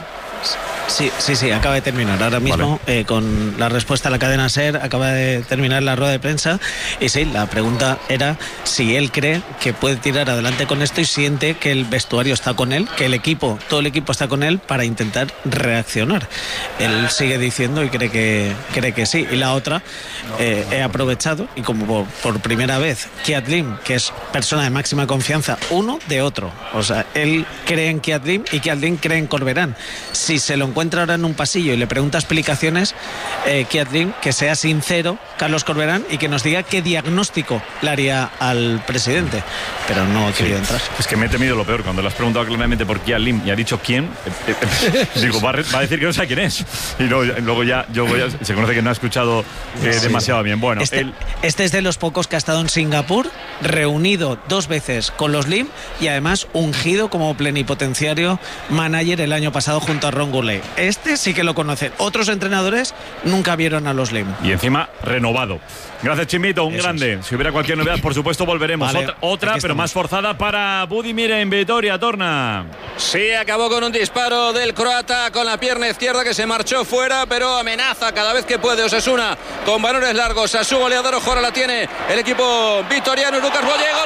Sí, acaba de terminar. Ahora mismo, vale. Con la respuesta a la cadena SER, acaba de terminar la rueda de prensa. Y sí, la pregunta era si él cree que puede tirar adelante con esto y siente que el vestuario está con él, que el equipo, todo el equipo está con él para intentar reaccionar. Él sigue diciendo y cree que sí. Y la otra, he aprovechado, y como por primera vez, Kiat Lim, que es persona de máxima confianza, uno de otro. O sea, él cree en Kiat Lim y Kiat Lim cree en Corberán. Si se lo encuentra ahora en un pasillo y le pregunta explicaciones, Kiat Lim, que sea sincero, Carlos Corberán, y que nos diga qué diagnóstico le haría al presidente. Pero no ha querido entrar. Es que me he temido lo peor. Cuando le has preguntado claramente por Kiat Lim y ha dicho quién, digo, va a decir que no sabe quién es. Y luego ya se conoce que no ha escuchado demasiado bien. Bueno, este es de los pocos que ha estado en Singapur, reunido 2 veces con los Lim y además ungido como plenipotenciario manager el año pasado junto a Ron Gourlay. Este sí que lo conocen. Otros entrenadores nunca vieron a los Lim. Y encima renovado. Gracias, Chimito, un grande. Si hubiera cualquier novedad, por supuesto, volveremos. Vale, otra pero más forzada para Budimir en Vitoria, Torna. Sí, acabó con un disparo del croata con la pierna izquierda que se marchó fuera, pero amenaza cada vez que puede Osasuna con balones largos. A su goleador, ojo, ahora la tiene el equipo vitoriano. Lucas Boye, gol.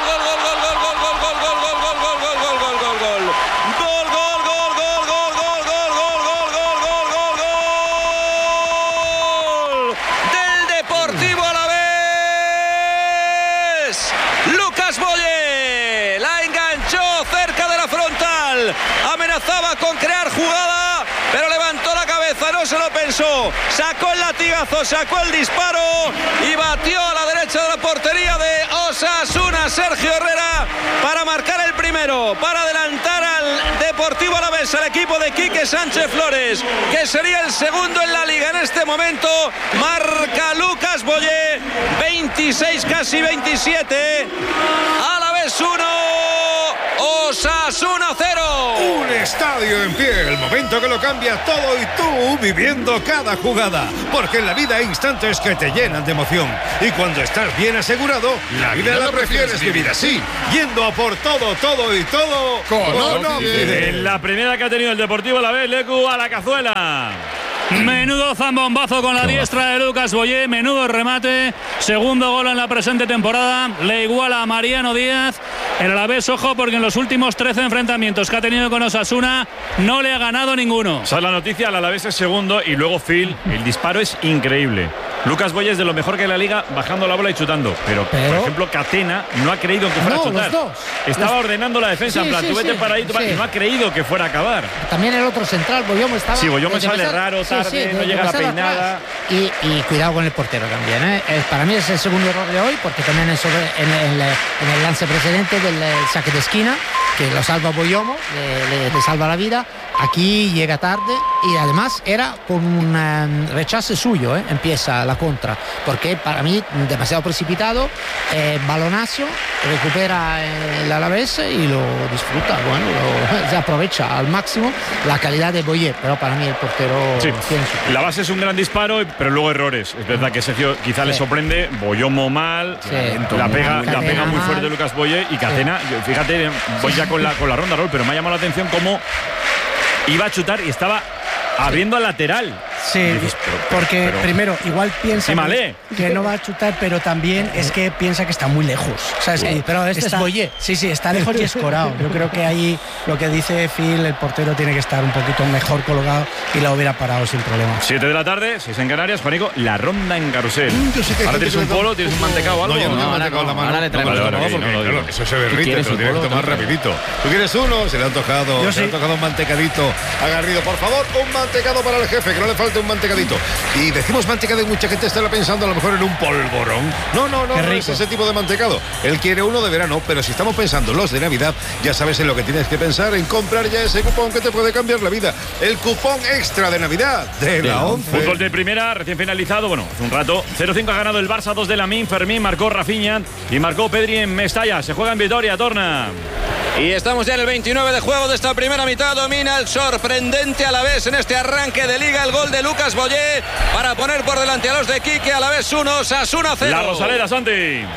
Amenazaba con crear jugada, pero levantó la cabeza, no se lo pensó, sacó el latigazo, sacó el disparo y batió a la derecha de la portería de Osasuna, Sergio Herrera, para marcar el primero, para adelantar al Deportivo Alavés, al equipo de Quique Sánchez Flores, que sería el segundo en la liga en este momento. Marca Lucas Boye, 26, casi 27, Alavés 1, Osasuna 0. Un estadio en pie, el momento que lo cambia todo y tú viviendo cada jugada. Porque en la vida hay instantes que te llenan de emoción. Y cuando estás bien asegurado, la vida la prefieres vivir así. Yendo a por todo y todo con Occident. En la primera que ha tenido el Deportivo Alavés, Lecu a la cazuela. Menudo zambombazo con la diestra de Lucas Boye, menudo remate, segundo gol en la presente temporada, le iguala a Mariano Díaz. El Alavés, ojo, porque en los últimos 13 enfrentamientos que ha tenido con Osasuna no le ha ganado ninguno. O sea, la noticia, el Alavés es segundo y luego Phil, el disparo es increíble. Lucas Boye es de lo mejor que la liga bajando la bola y chutando, pero por ejemplo Catena no ha creído que fuera a chutar. Estaba ordenando la defensa, en plan, tú vete para ahí, y no ha creído que fuera a acabar. También el otro central, Boyomo estaba... Sí, Boyomo sale raro, tarde, no llega la peinada. Y cuidado con el portero también, ¿eh? Para mí es el segundo error de hoy, porque también en el lance precedente del saque de esquina, que lo salva Boyomo, le salva la vida. Aquí llega tarde y además era con un rechazo suyo, empieza la contra, porque para mí demasiado precipitado, balonazo, recupera el Alavés y lo disfruta, se aprovecha al máximo la calidad de Boye, pero para mí el portero la base es un gran disparo, pero luego errores. Es verdad que Sergio quizá le sorprende, Boyomo mal, la pega muy fuerte Lucas Boye y Catena, fíjate, voy ya con la ronda, Raúl, pero me ha llamado la atención cómo iba a chutar y estaba abriendo al lateral. Sí, porque primero, igual piensa que no va a chutar, pero también es que piensa que está muy lejos. O sea, pero este está, es Boyé. Sí, está lejos y escorado. Yo creo que ahí lo que dice Phil, el portero tiene que estar un poquito mejor colocado y la hubiera parado sin problema. 7 de la tarde, 6 en Canarias, Juanico, la ronda en carrusel. Ahora tienes un polo, tienes un mantecado o algo. No, yo no tengo mantecado en la mano. Ahora le traemos eso se derrite, te lo tienes que tomar rapidito. ¿Tú quieres uno? Se le ha antojado. Se le ha antojado un mantecadito agarrido. Por favor, un mantecado para el jefe, que no le falte un mantecadito. Y decimos mantecado y mucha gente estará pensando a lo mejor en un polvorón. No es ese tipo de mantecado. Él quiere uno de verano, pero si estamos pensando los de Navidad, ya sabes en lo que tienes que pensar, en comprar ya ese cupón que te puede cambiar la vida. El cupón extra de Navidad de la 11. Fútbol de primera, recién finalizado, hace un rato. 0-5 ha ganado el Barça, 2 de Lamine, Fermín, marcó Rafinha y marcó Pedri en Mestalla. Se juega en Vitoria, Torna. Y estamos ya en el 29 de juego de esta primera mitad. Domina el sorprendente Alavés en este arranque de liga. El gol de Lucas Boyé para poner por delante a los de Quique. Alavés 1, Osasuna 0. La Rosaleda, Santi.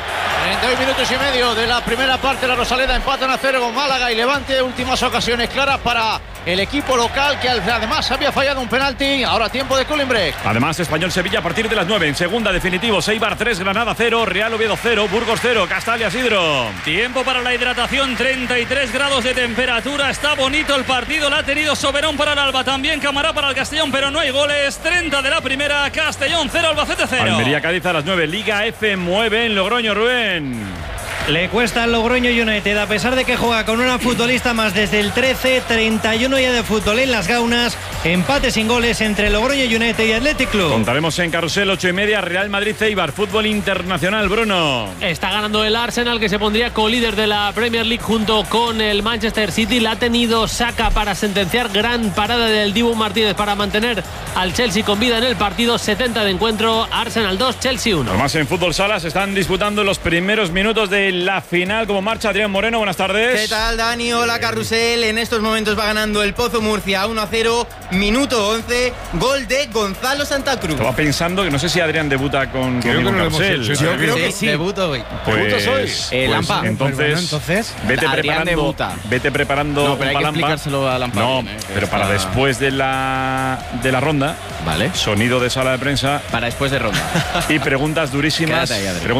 32 minutos y medio de la primera parte. La Rosaleda empatan a 0 con Málaga y Levante. Últimas ocasiones claras para el equipo local, que además había fallado un penalti. Ahora tiempo de cooling break. Además, Español-Sevilla a partir de las 9. En segunda, definitivo, Eibar 3, Granada 0, Real Oviedo 0, Burgos 0, Castalia Sidro. Tiempo para la hidratación, 33 grados de temperatura. Está bonito el partido, la ha tenido Soberón para el Alba, también Camará para el Castellón, pero no hay goles. 30 de la primera, Castellón 0, Albacete 0. Almería-Cádiz a las 9, Liga F mueve en Logroño, Rubén. Le cuesta al Logroño United, a pesar de que juega con una futbolista más desde el 13, 31 ya de fútbol en las gaunas, empate sin goles entre Logroño United y Athletic Club. Contaremos en Carrusel 8:30, Real Madrid-Eibar, fútbol internacional, Bruno. Está ganando el Arsenal, que se pondría colíder de la Premier League junto con el Manchester City. La ha tenido Saka para sentenciar, gran parada del Dibu Martínez para mantener al Chelsea con vida en el partido. 70 de encuentro, Arsenal 2, Chelsea 1. Además, en fútbol sala se están disputando los primeros minutos de la final. Como marcha Adrián Moreno, buenas tardes. ¿Qué tal, Dani? Hola, Carrusel. En estos momentos va ganando el Pozo Murcia 1-0, minuto 11, gol de Gonzalo Santa Cruz. Estaba pensando que no sé si Adrián debuta con Carrusel. Yo creo que sí. Debuto hoy. Pues, Lampa. Entonces, vete preparando no, pero hay que explicárselo a Lampa. No, pero para después de la ronda, vale. Sonido de sala de prensa. Para después de ronda. Y preguntas durísimas,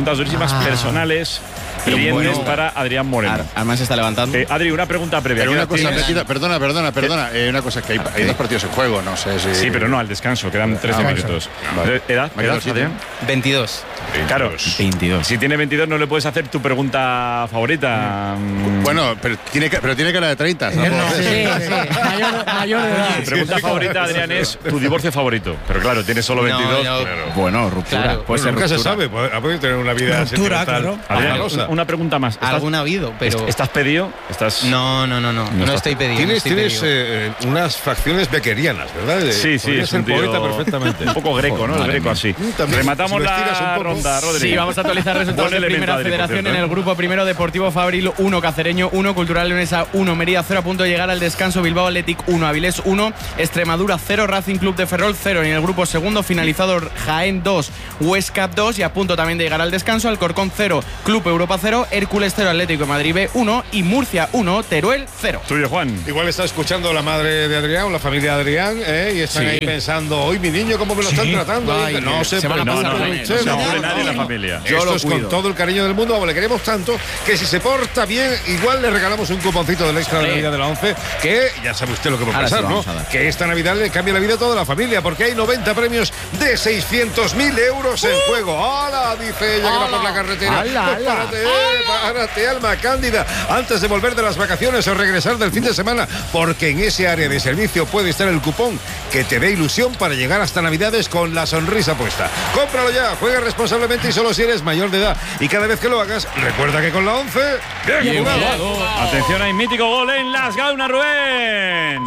personales. Para Adrián Moreno. Además se está levantando. Adri, una pregunta previa. Pero una cosa, perdona. Una cosa, que hay dos partidos en juego, no sé si... Sí, pero no, al descanso, quedan 13 minutos. Vale. ¿Edad, Adrián? 22. Claro, 22. Si tiene 22 no le puedes hacer tu pregunta favorita. Bueno, pero tiene cara de 30. ¿sabes? Sí. Mayor de edad. Tu pregunta favorita, Adrián, es tu divorcio favorito. Pero claro, tienes solo 22. Claro. Bueno, ruptura. Claro. Puede ser nunca ruptura. se sabe, ha podido tener una vida Ruptura, Adrián, una pregunta más. Alguna ha habido, pero... ¿Estás pedido? No estoy pedido. Tienes unas facciones beckerianas, ¿verdad? Sí, es un poeta perfectamente. Un poco greco, ¿no? El greco así. Rematamos la ronda, Rodri. Sí, vamos a actualizar resultados de Primera Federación en el grupo primero. Deportivo Fabril 1, Cacereño 1, Cultural Leonesa 1, Mérida 0, a punto de llegar al descanso. Bilbao Athletic 1, Avilés 1, Extremadura 0, Racing Club de Ferrol 0. En el grupo segundo, finalizado Jaén 2, Huesca 2, y a punto también de llegar al descanso. Alcorcón 0, Club Europa 0, Hércules 0, Atlético de Madrid B 1 y Murcia 1, Teruel 0. Tuyo, Juan. Igual está escuchando la madre de Adrián, la familia de Adrián, y están ahí pensando, hoy mi niño, ¿cómo me lo están tratando? No se apure nadie en la familia. Esto es con todo el cariño del mundo, le queremos tanto que si se porta bien, igual le regalamos un cuponcito del extra de Navidad de la 11, que ya sabe usted lo que va a pasar, ¿no? Que esta Navidad le cambia la vida a toda la familia, porque hay 90 premios de 600.000 euros en juego. ¡Hala! Dice ella que va por la carretera. Párate, alma cándida, antes de volver de las vacaciones o regresar del fin de semana, porque en ese área de servicio puede estar el cupón que te dé ilusión para llegar hasta Navidades con la sonrisa puesta. Cómpralo ya, juega responsablemente y solo si eres mayor de edad. Y cada vez que lo hagas, recuerda que con la 11, bien jugado. Atención, hay mítico gol en Las Gaunas, Rubén.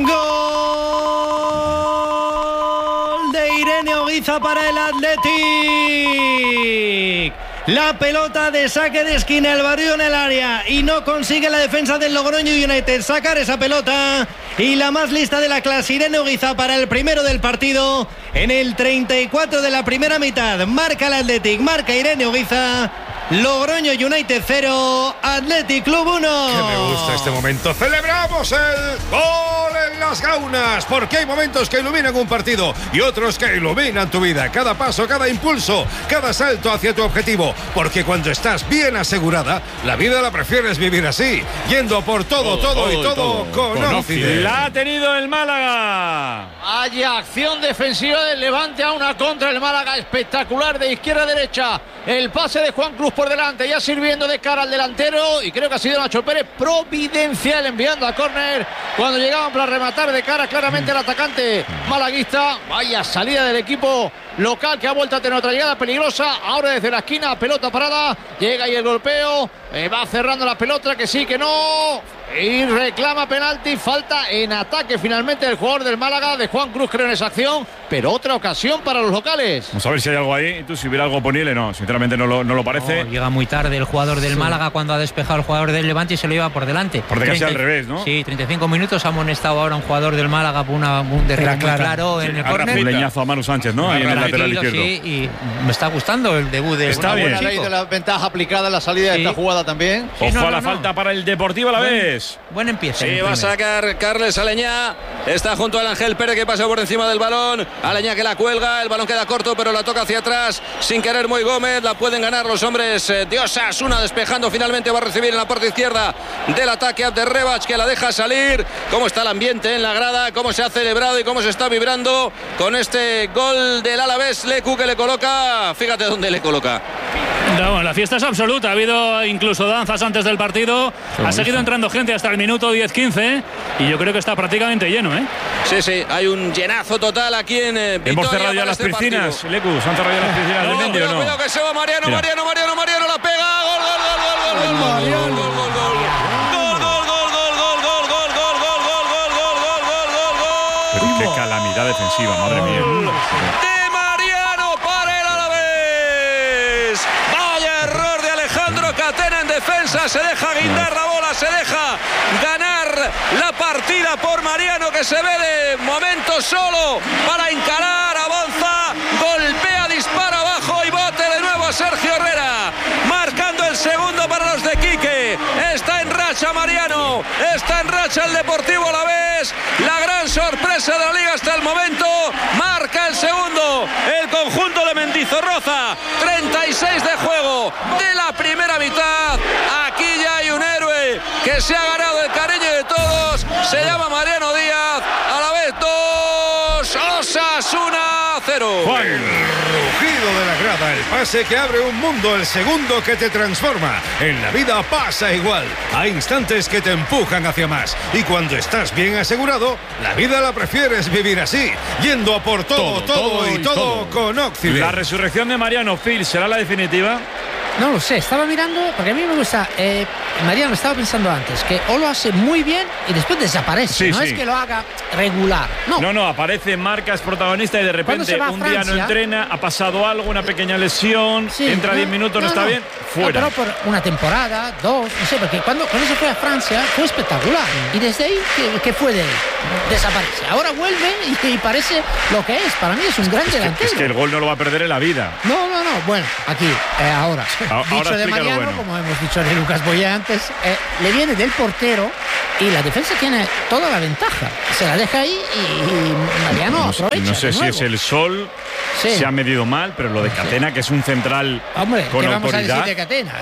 Gol de Irene Oguiza para el Athletic. La pelota de saque de esquina, el barrio en el área, y no consigue la defensa del Logroño United sacar esa pelota. Y la más lista de la clase, Irene Oguiza, para el primero del partido. En el 34 de la primera mitad, marca el Athletic, marca Irene Oguiza. Logroño United 0, Athletic Club 1. Que me gusta este momento. ¡Celebramos el gol en la las gaunas, porque hay momentos que iluminan un partido y otros que iluminan tu vida. Cada paso, cada impulso, cada salto hacia tu objetivo, porque cuando estás bien asegurada, la vida la prefieres vivir así, yendo por todo con Occident. La ha tenido el Málaga. Hay acción defensiva del Levante a una contra el Málaga, espectacular de izquierda a derecha. El pase de Juan Cruz por delante, ya sirviendo de cara al delantero, y creo que ha sido Nacho Pérez providencial enviando a córner cuando llegaban para rematar de cara claramente al atacante malaguista. Vaya salida del equipo local, que ha vuelto a tener otra llegada peligrosa. Ahora desde la esquina, pelota parada, llega ahí el golpeo, va cerrando la pelota, que sí, que no, y reclama penalti. Falta en ataque finalmente el jugador del Málaga, de Juan Cruz, creo, en esa acción, pero otra ocasión para los locales. Vamos a ver si hay algo ahí. Tú, si hubiera algo ponible, no, sinceramente no lo parece. Llega muy tarde el jugador del Málaga cuando ha despejado el jugador del Levante y se lo lleva por delante. Porque casi al revés, ¿no? Sí, 35 minutos ha amonestado ahora un jugador del Málaga por un derribo muy claro en el córner. Un leñazo a Manu Sánchez, ¿no? Ahí en el lateral izquierdo. Sí, y me está gustando el debut de Está bien. Una ley de la ventaja aplicada en la salida de esta jugada también. Ojo a la falta para el Deportivo Alavés. Buen empiezo. Sí, va a sacar Carles Aleñá. Está junto al Ángel Pérez, que pasa por encima del balón. Aleñá que la cuelga. El balón queda corto, pero la toca hacia atrás. Sin querer Moy Gómez. La pueden ganar los hombres de Osasuna. Despejando finalmente. Va a recibir en la parte izquierda del ataque Abderrebach, que la deja salir. Cómo está el ambiente en la grada. Cómo se ha celebrado y cómo se está vibrando con este gol del Alavés. Lecu, que le coloca. Fíjate dónde le coloca. No, la fiesta es absoluta. Ha habido incluso danzas antes del partido. Ha seguido entrando gente hasta el minuto 10-15 y yo creo que está prácticamente lleno, ¿eh? Sí, hay un llenazo total aquí en Vitoria. Hemos cerrado ya las piscinas, Lecu. ¿Se han cerrado ya las piscinas del Mendy o no? Cuidado que se va Mariano, Mariano la pega. Pero qué calamidad defensiva, madre mía. De Mariano para el Alavés. Vaya error de Alejandro Catena en defensa. Se deja guindar la bola, se deja ganar la partida por Mariano, que se ve de momento solo para encarar, avanza, golpea, dispara abajo y bote de nuevo a Sergio Herrera, marcando el segundo para los de Quique. Está en racha Mariano, está en racha el Deportivo Alavés, la gran sorpresa de la liga hasta el momento. Marca el segundo el conjunto de Mendizorroza. 36 de juego de la primera mitad. Aquí ya hay un héroe que se ha ganado el cariño de todos. Se llama Mariano Díaz. Alavés 2, Osasuna 0. Juan, el rugido de la grada, el pase que abre un mundo, el segundo que te transforma. En la vida pasa igual. Hay instantes que te empujan hacia más. Y cuando estás bien asegurado, la vida la prefieres vivir así, yendo a por todo con Occident. La resurrección de Mariano, Phil, ¿será la definitiva? No lo sé, estaba mirando, porque a mí me gusta. Mariano, estaba pensando antes que o lo hace muy bien y después desaparece. No es que lo haga regular. No, aparece, marca, es protagonista y de repente un día no entrena, ha pasado algo, una pequeña lesión, entra 10 minutos, no está bien, fuera. Pero por una temporada, 2, no sé, porque cuando se fue a Francia fue espectacular. Y desde ahí, ¿qué fue de él? Desaparece. Ahora vuelve y parece lo que es. Para mí es un gran delantero. Es que el gol no lo va a perder en la vida. No. Bueno, aquí, ahora. Dicho de Mariano, como hemos dicho de Lucas Boyé antes, le viene del portero y la defensa tiene toda la ventaja. Se la deja ahí y Mariano aprovecha. No sé si es el sol, se ha medido mal, pero lo de Catena, que es un central con ¿qué vamos autoridad. A decir de Catena?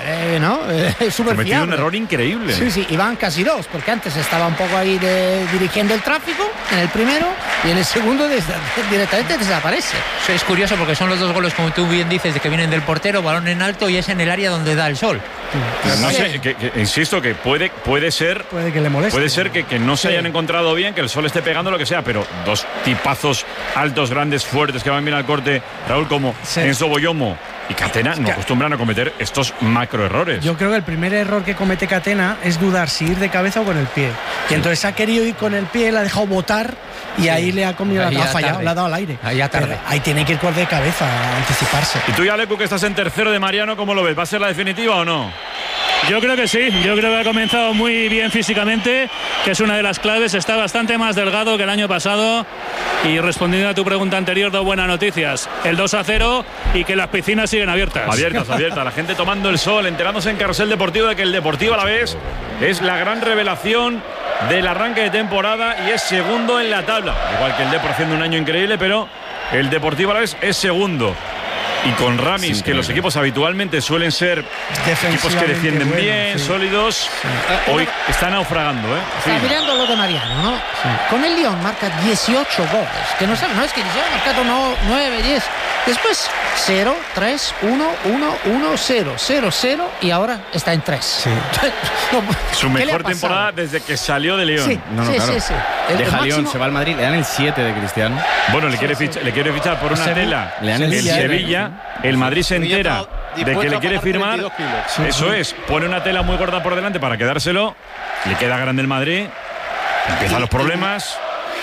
Es súper cometido fiable. un error increíble. Sí, y van casi 2, porque antes estaba un poco ahí dirigiendo el tráfico en el primero y en el segundo directamente desaparece. Eso es curioso porque son los dos goles, como tú bien dices, de que vienen del portero, balón en alto y es en el área donde da el sol. No sé, insisto que puede ser. Puede que le moleste. Puede ser que no se hayan encontrado bien, que el sol esté pegando lo que sea, pero dos tipazos altos, grandes, fuertes, que van bien al corte, Raúl, como Enzo Boyomo y Catena, no acostumbran a cometer estos macro errores. Yo creo que el primer error que comete Catena es dudar si ir de cabeza o con el pie. Y entonces ha querido ir con el pie, le ha dejado botar y ahí le ha comido ha fallado, le ha dado al aire. Ahí tiene que ir de cabeza a anticiparse. Y tú, ya, Lecu, que estás en tercero de Mariano, ¿cómo lo ves? ¿Va a ser la definitiva o no? Yo creo que sí, yo creo que ha comenzado muy bien físicamente, que es una de las claves, está bastante más delgado que el año pasado y respondiendo a tu pregunta anterior, dos buenas noticias, el 2-0 y que las piscinas siguen abiertas. Abiertas, la gente tomando el sol, enterándose en Carrusel Deportivo de que el Deportivo Alavés es la gran revelación del arranque de temporada y es segundo en la tabla. Igual que el Depor haciendo un año increíble, pero el Deportivo Alavés es segundo. Y con Ramis, sí, que los equipos habitualmente suelen ser equipos que defienden bien, sólidos, hoy está naufragando. Está mirando lo de Mariano, ¿no? Sí. Con el Lyon marca 18 goles. Que no es que ya ha marcado 9, 10. Después 0, 3, 1, 1, 1, 0, 0, 0 y ahora está en 3. Sí. Su mejor temporada desde que salió de Lyon. Sí, claro. Sí. Deja Lyon, se va al Madrid, le dan el 7 de Cristiano. Bueno, le quiere fichar por una tela en Sevilla. El Madrid se entera de que le quiere firmar. Eso es, pone una tela muy gorda por delante para quedárselo. Le queda grande el Madrid. Empiezan los problemas.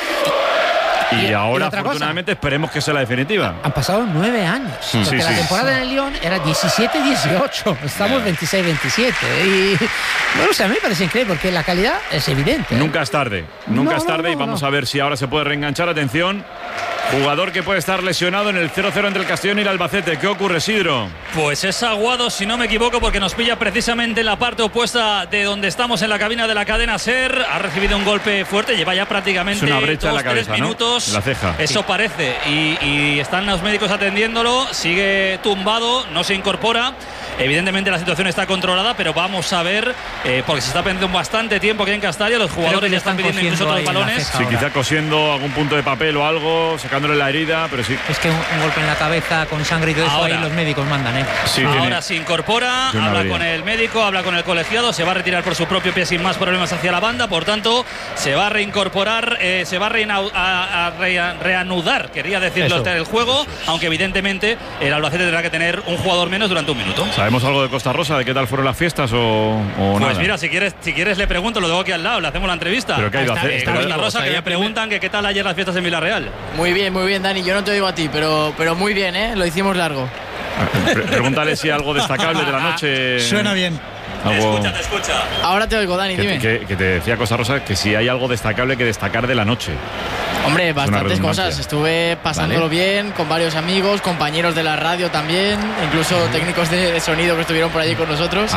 Y ahora, afortunadamente, esperemos que sea la definitiva. Han pasado 9 años. Porque la temporada en el Lyon era 17-18. Estamos 26-27. Y bueno, a mí me parece increíble porque la calidad es evidente. Nunca es tarde. Nunca es tarde. Y vamos a ver si ahora se puede reenganchar. Atención. Jugador que puede estar lesionado en el 0-0 entre el Castellón y el Albacete. ¿Qué ocurre, Sidro? Pues es Aguado, si no me equivoco, porque nos pilla precisamente en la parte opuesta de donde estamos en la cabina de la cadena SER. Ha recibido un golpe fuerte, lleva ya prácticamente 2-3 minutos. En la ceja. Eso parece. Y están los médicos atendiéndolo. Sigue tumbado, no se incorpora. Evidentemente la situación está controlada, pero vamos a ver, porque se está perdiendo bastante tiempo aquí en Castalia. Los jugadores ya están pidiendo incluso otros balones. Sí, quizá cosiendo algún punto de papel o algo, sacándole la herida, pero sí. Es que un golpe en la cabeza con sangre y todo eso, ahí los médicos mandan, Sí, ahora se incorpora, habla con el médico, habla con el colegiado, se va a retirar por su propio pie sin más problemas hacia la banda, por tanto, se va a reincorporar, se va a reanudar, quería decirlo, el juego, aunque evidentemente el Albacete tendrá que tener un jugador menos durante un minuto. ¿Sabemos algo de Costa Rosa? ¿De qué tal fueron las fiestas o pues nada? Pues mira, si quieres le pregunto, lo tengo aquí al lado, le hacemos la entrevista. ¿Pero qué ha ido a hacer? Costa Rosa, que me preguntan que qué tal ayer las fiestas en Villarreal. Muy bien, Dani, yo no te digo a ti, pero muy bien, lo hicimos largo. Pregúntale si algo destacable de la noche. Suena bien. Te escucha. Ahora te oigo, Dani, dime. Que te decía Costa Rosa que si hay algo destacable que destacar de la noche. Hombre, bastantes cosas. Estuve pasándolo bien con varios amigos, compañeros de la radio también, incluso técnicos de sonido que estuvieron por allí con nosotros.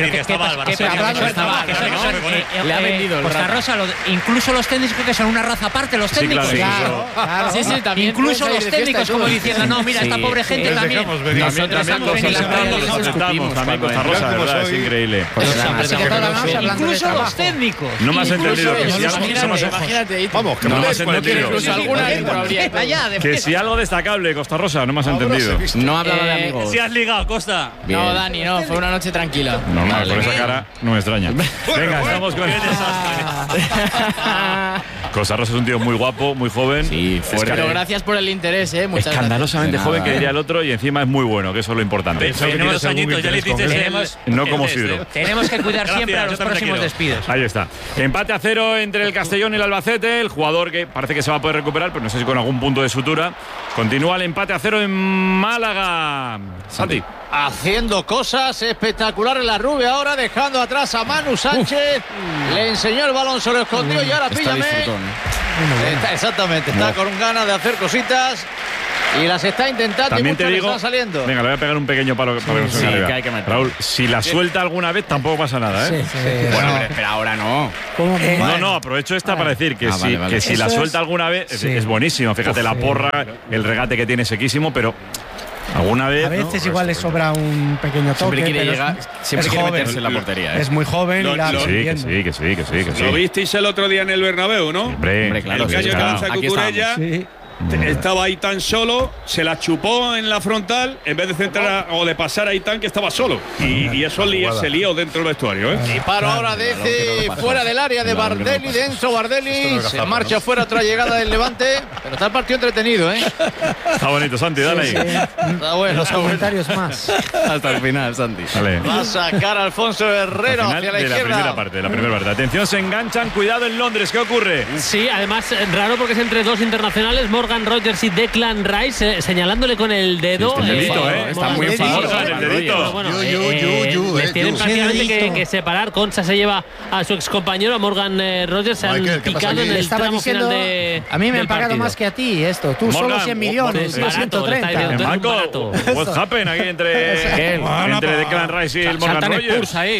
Le ha vendido Costa Rosa, incluso los técnicos que son una raza aparte, los técnicos. Claro. Sí, también. Incluso los técnicos como diciendo, no, mira, esta pobre gente también. Nosotros también Costa Rosa, de verdad, es increíble. Incluso los técnicos. No me has entendido. Imagínate. Vamos, que no me has entendido. Que si algo destacable, Costa Rosa, no me has entendido. No hablaba de amigos. Si has ligado, Costa. No, Dani, no, fue una noche tranquila. Normal, con esa cara no me extraña. Venga, estamos con... Costa Rosa es un tío muy guapo, muy joven. Sí, fuerte. Pero gracias por el interés, muchas escandalosamente joven, que diría el otro, y encima es muy bueno, que eso es lo importante. Tiene 2 añitos, ya le dices no como Sidro. Tenemos que cuidar siempre a los próximos despidos. Ahí está. Empate a 0 entre el Castellón y el Albacete. El jugador que parece que se va a poder recuperar, pero no sé si con algún punto de sutura. Continúa el empate a 0 en Málaga. Santi. Haciendo cosas espectaculares la Rubia ahora, dejando atrás a Manu Sánchez. Le enseñó el balón, se lo escondió y ahora píllame. Exactamente, está con ganas de hacer cositas. Y las está intentando. También y te digo, están saliendo. Venga, le voy a pegar un pequeño palo para que no se me arriba. Raúl, si la suelta alguna vez tampoco pasa nada, Sí. Bueno, pero ahora no. No, aprovecho esta para decir que si la suelta alguna vez es buenísimo. Fíjate la porra, el regate que tiene sequísimo, pero alguna vez. A veces igual le sobra un pequeño toque. Siempre quiere llegar, siempre quiere meterse en la portería. Es muy joven y la que sí. Lo visteis el otro día en el Bernabéu, ¿no? Hombre, claro. El gallo que lanza Cucurella. Estaba Aitán solo, se la chupó en la frontal en vez de centrar o de pasar a Aitán, que estaba solo. Y eso se lió dentro del vestuario. Y paro ahora desde fuera del área de Bardelli, dentro Bardelli. Se marcha fuera otra llegada del Levante. Pero está el partido entretenido, Está bonito, Santi, dale ahí. Está bueno. Los comentarios más. Hasta el final, Santi. Dale. Va a sacar a Alfonso Herrero hacia la izquierda. La primera parte. Atención, se enganchan, cuidado en Londres, ¿qué ocurre? Sí, además, raro porque es entre dos internacionales, Morgan Rogers y Declan Rice, señalándole con el dedo. Sí, está muy famoso el dedito. Bueno, les tienen prácticamente que separar. Concha se lleva a su excompañero, a Morgan Rogers. Se han picado en el tramo final de. A mí me han pagado más que a ti esto. Tú Morgan, solo 100 millones, yo 130. Marco, what's happened aquí entre Declan Rice y el Morgan Rogers? Ahí,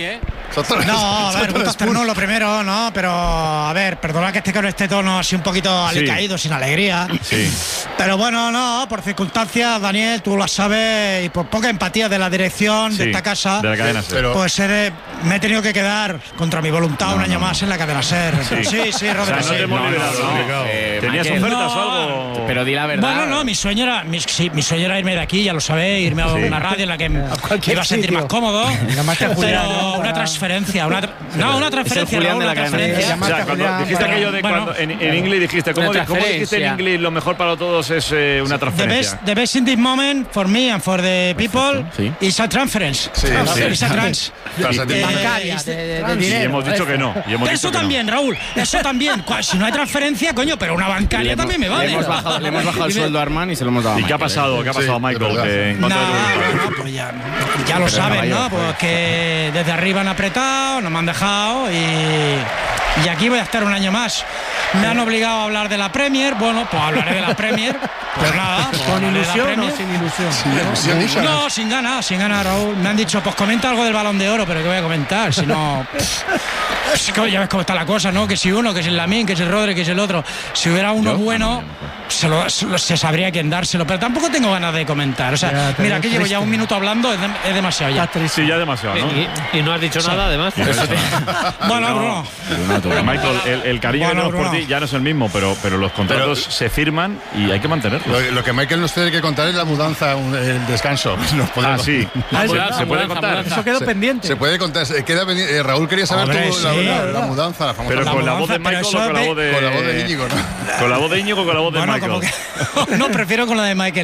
No, a ver, gusto estornudo lo primero, ¿no? Pero, a ver, perdona que esté con este tono así un poquito alicaído, sin alegría. Sí. Pero bueno, no, por circunstancias, Daniel, tú lo sabes, y por poca empatía de la dirección de esta casa, de la cadena SER. pues me he tenido que quedar contra mi voluntad un año más en la cadena SER. Sí, Rodrigo. O sea, no te hemos liberado. ¿Tenías ofertas o algo? Pero di la verdad. Bueno, no, mi sueño era irme de aquí, ya lo sabéis, irme a una radio en la que me iba a sentir más cómodo. Pero una transferencia, una transferencia. Raúl, una transferencia. O sea, cuando dijiste aquello de cuando en inglés dijiste, ¿cómo dijiste en inglés? Lo mejor para todos es una transferencia. The best in this moment for me and for the people is a transference. Is a trans. Bancaria, de dinero. Y hemos dicho que no. Eso también, Raúl, eso también. Si no hay transferencia, coño, pero una bancaria también me vale. Le hemos bajado el sueldo a Armand y se lo hemos dado a Michael. ¿Y qué ha pasado? ¿Qué ha pasado, Michael? Pues ya lo saben, ¿no? Pues que desde arriba han apretado, no me han dejado y aquí voy a estar un año más. Me han obligado a hablar de la Premier. Bueno, pues hablaré de la Premier. Pues nada. Pues ¿con ilusión o sin ilusión? No, sin ganas, Raúl. Me han dicho, pues comenta algo del Balón de Oro, pero ¿qué voy a comentar? Si no... ya ves cómo está la cosa, ¿no? Que si uno, que si el Lamine, que si el Rodri, que si el otro. Si hubiera uno bueno, se sabría quién dárselo. Pero tampoco tengo ganas de comentar. O sea, mira, que llevo ya un minuto hablando, es demasiado ya. Sí, ya demasiado, ¿no? Y no has dicho nada, además. Bueno, Bruno. Michael, el cariño que tenemos por ti ya no es el mismo, pero los contratos se firman y hay que mantenerlos. Lo que Michael nos tiene que contar es la mudanza, el descanso. Sí. ¿Se puede contar? Eso quedó pendiente. Se puede contar. Queda pendiente. Raúl quería saber la mudanza, la famosa. Pero con la voz de Michael o con la voz de Íñigo, ¿no? Con la voz de Íñigo o con la voz de Michael. No, prefiero con la de Michael.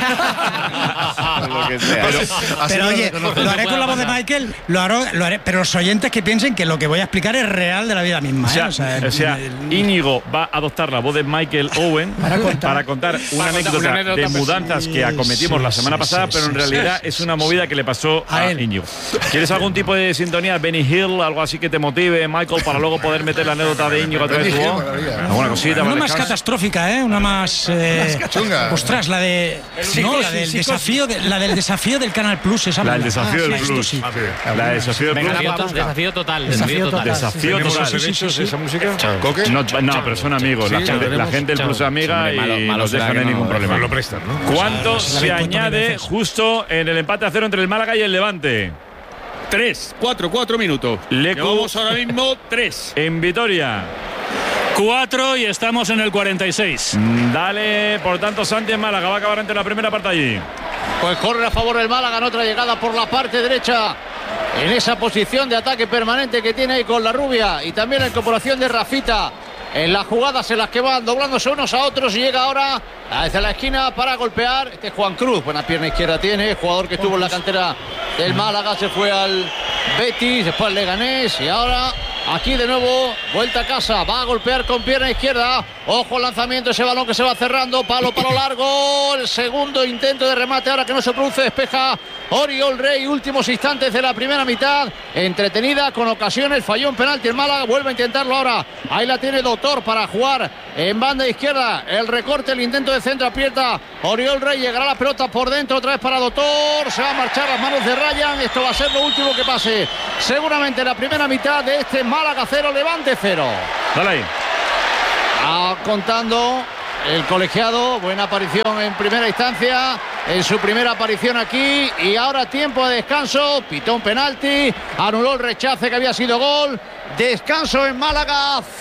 Lo que sea. Pero oye, lo haré con la voz de Michael, lo haré, pero los oyentes que piensen que lo que voy a explicar es real de la vida misma. O sea, Íñigo va a adoptar la voz de Michael Owen para contar una anécdota de mudanzas que acometimos la semana pasada, pero en realidad es una movida que le pasó a Íñigo. ¿Quieres algún tipo de sintonía? Benny Hill, algo así que te motive, Michael, para luego poder meter la anécdota de Íñigo a través de tu voz? ¿Alguna cosita? Una más catastrófica, una más... ostras, la de... No, la del desafío del Canal Plus. La del desafío del Plus. La del desafío del Plus. Desafío total. Desafío total. ¿Esa música? No, pero son amigos. La gente del Plus es amiga y no nos dejan en ningún problema. Lo prestan, ¿no? ¿Cuánto se añade justo en el empate a 0 entre el Málaga y el Levante? 4 minutos. Llevamos ahora mismo 3. En Vitoria. 4 y estamos en el 46. Dale, por tanto, Santi en Málaga. Va a acabar ante la primera parte allí. Pues corre a favor del Málaga en otra llegada por la parte derecha. En esa posición de ataque permanente que tiene ahí con la rubia. Y también la incorporación de Rafita. En las jugadas en las que van doblándose unos a otros y llega ahora desde la esquina para golpear. Este es Juan Cruz, buena pierna izquierda tiene, jugador que estuvo en la cantera del Málaga, se fue al Betis, después al Leganés y ahora aquí de nuevo, vuelta a casa, va a golpear con pierna izquierda. Ojo al lanzamiento, ese balón que se va cerrando, palo largo, el segundo intento de remate ahora que no se produce, despeja Oriol Rey, últimos instantes de la primera mitad, entretenida con ocasiones, falló un penalti el Málaga, vuelve a intentarlo ahora, ahí la tiene Doctor para jugar en banda izquierda, el recorte, el intento de centro aprieta Oriol Rey, llegará la pelota por dentro otra vez para Doctor, se va a marchar las manos de Ryan, esto va a ser lo último que pase seguramente la primera mitad de este Málaga 0, Levante 0. Dale ahí. Contando el colegiado, buena aparición en primera instancia, en su primera aparición aquí y ahora tiempo de descanso, pitó un penalti, anuló el rechace que había sido gol, descanso en Málaga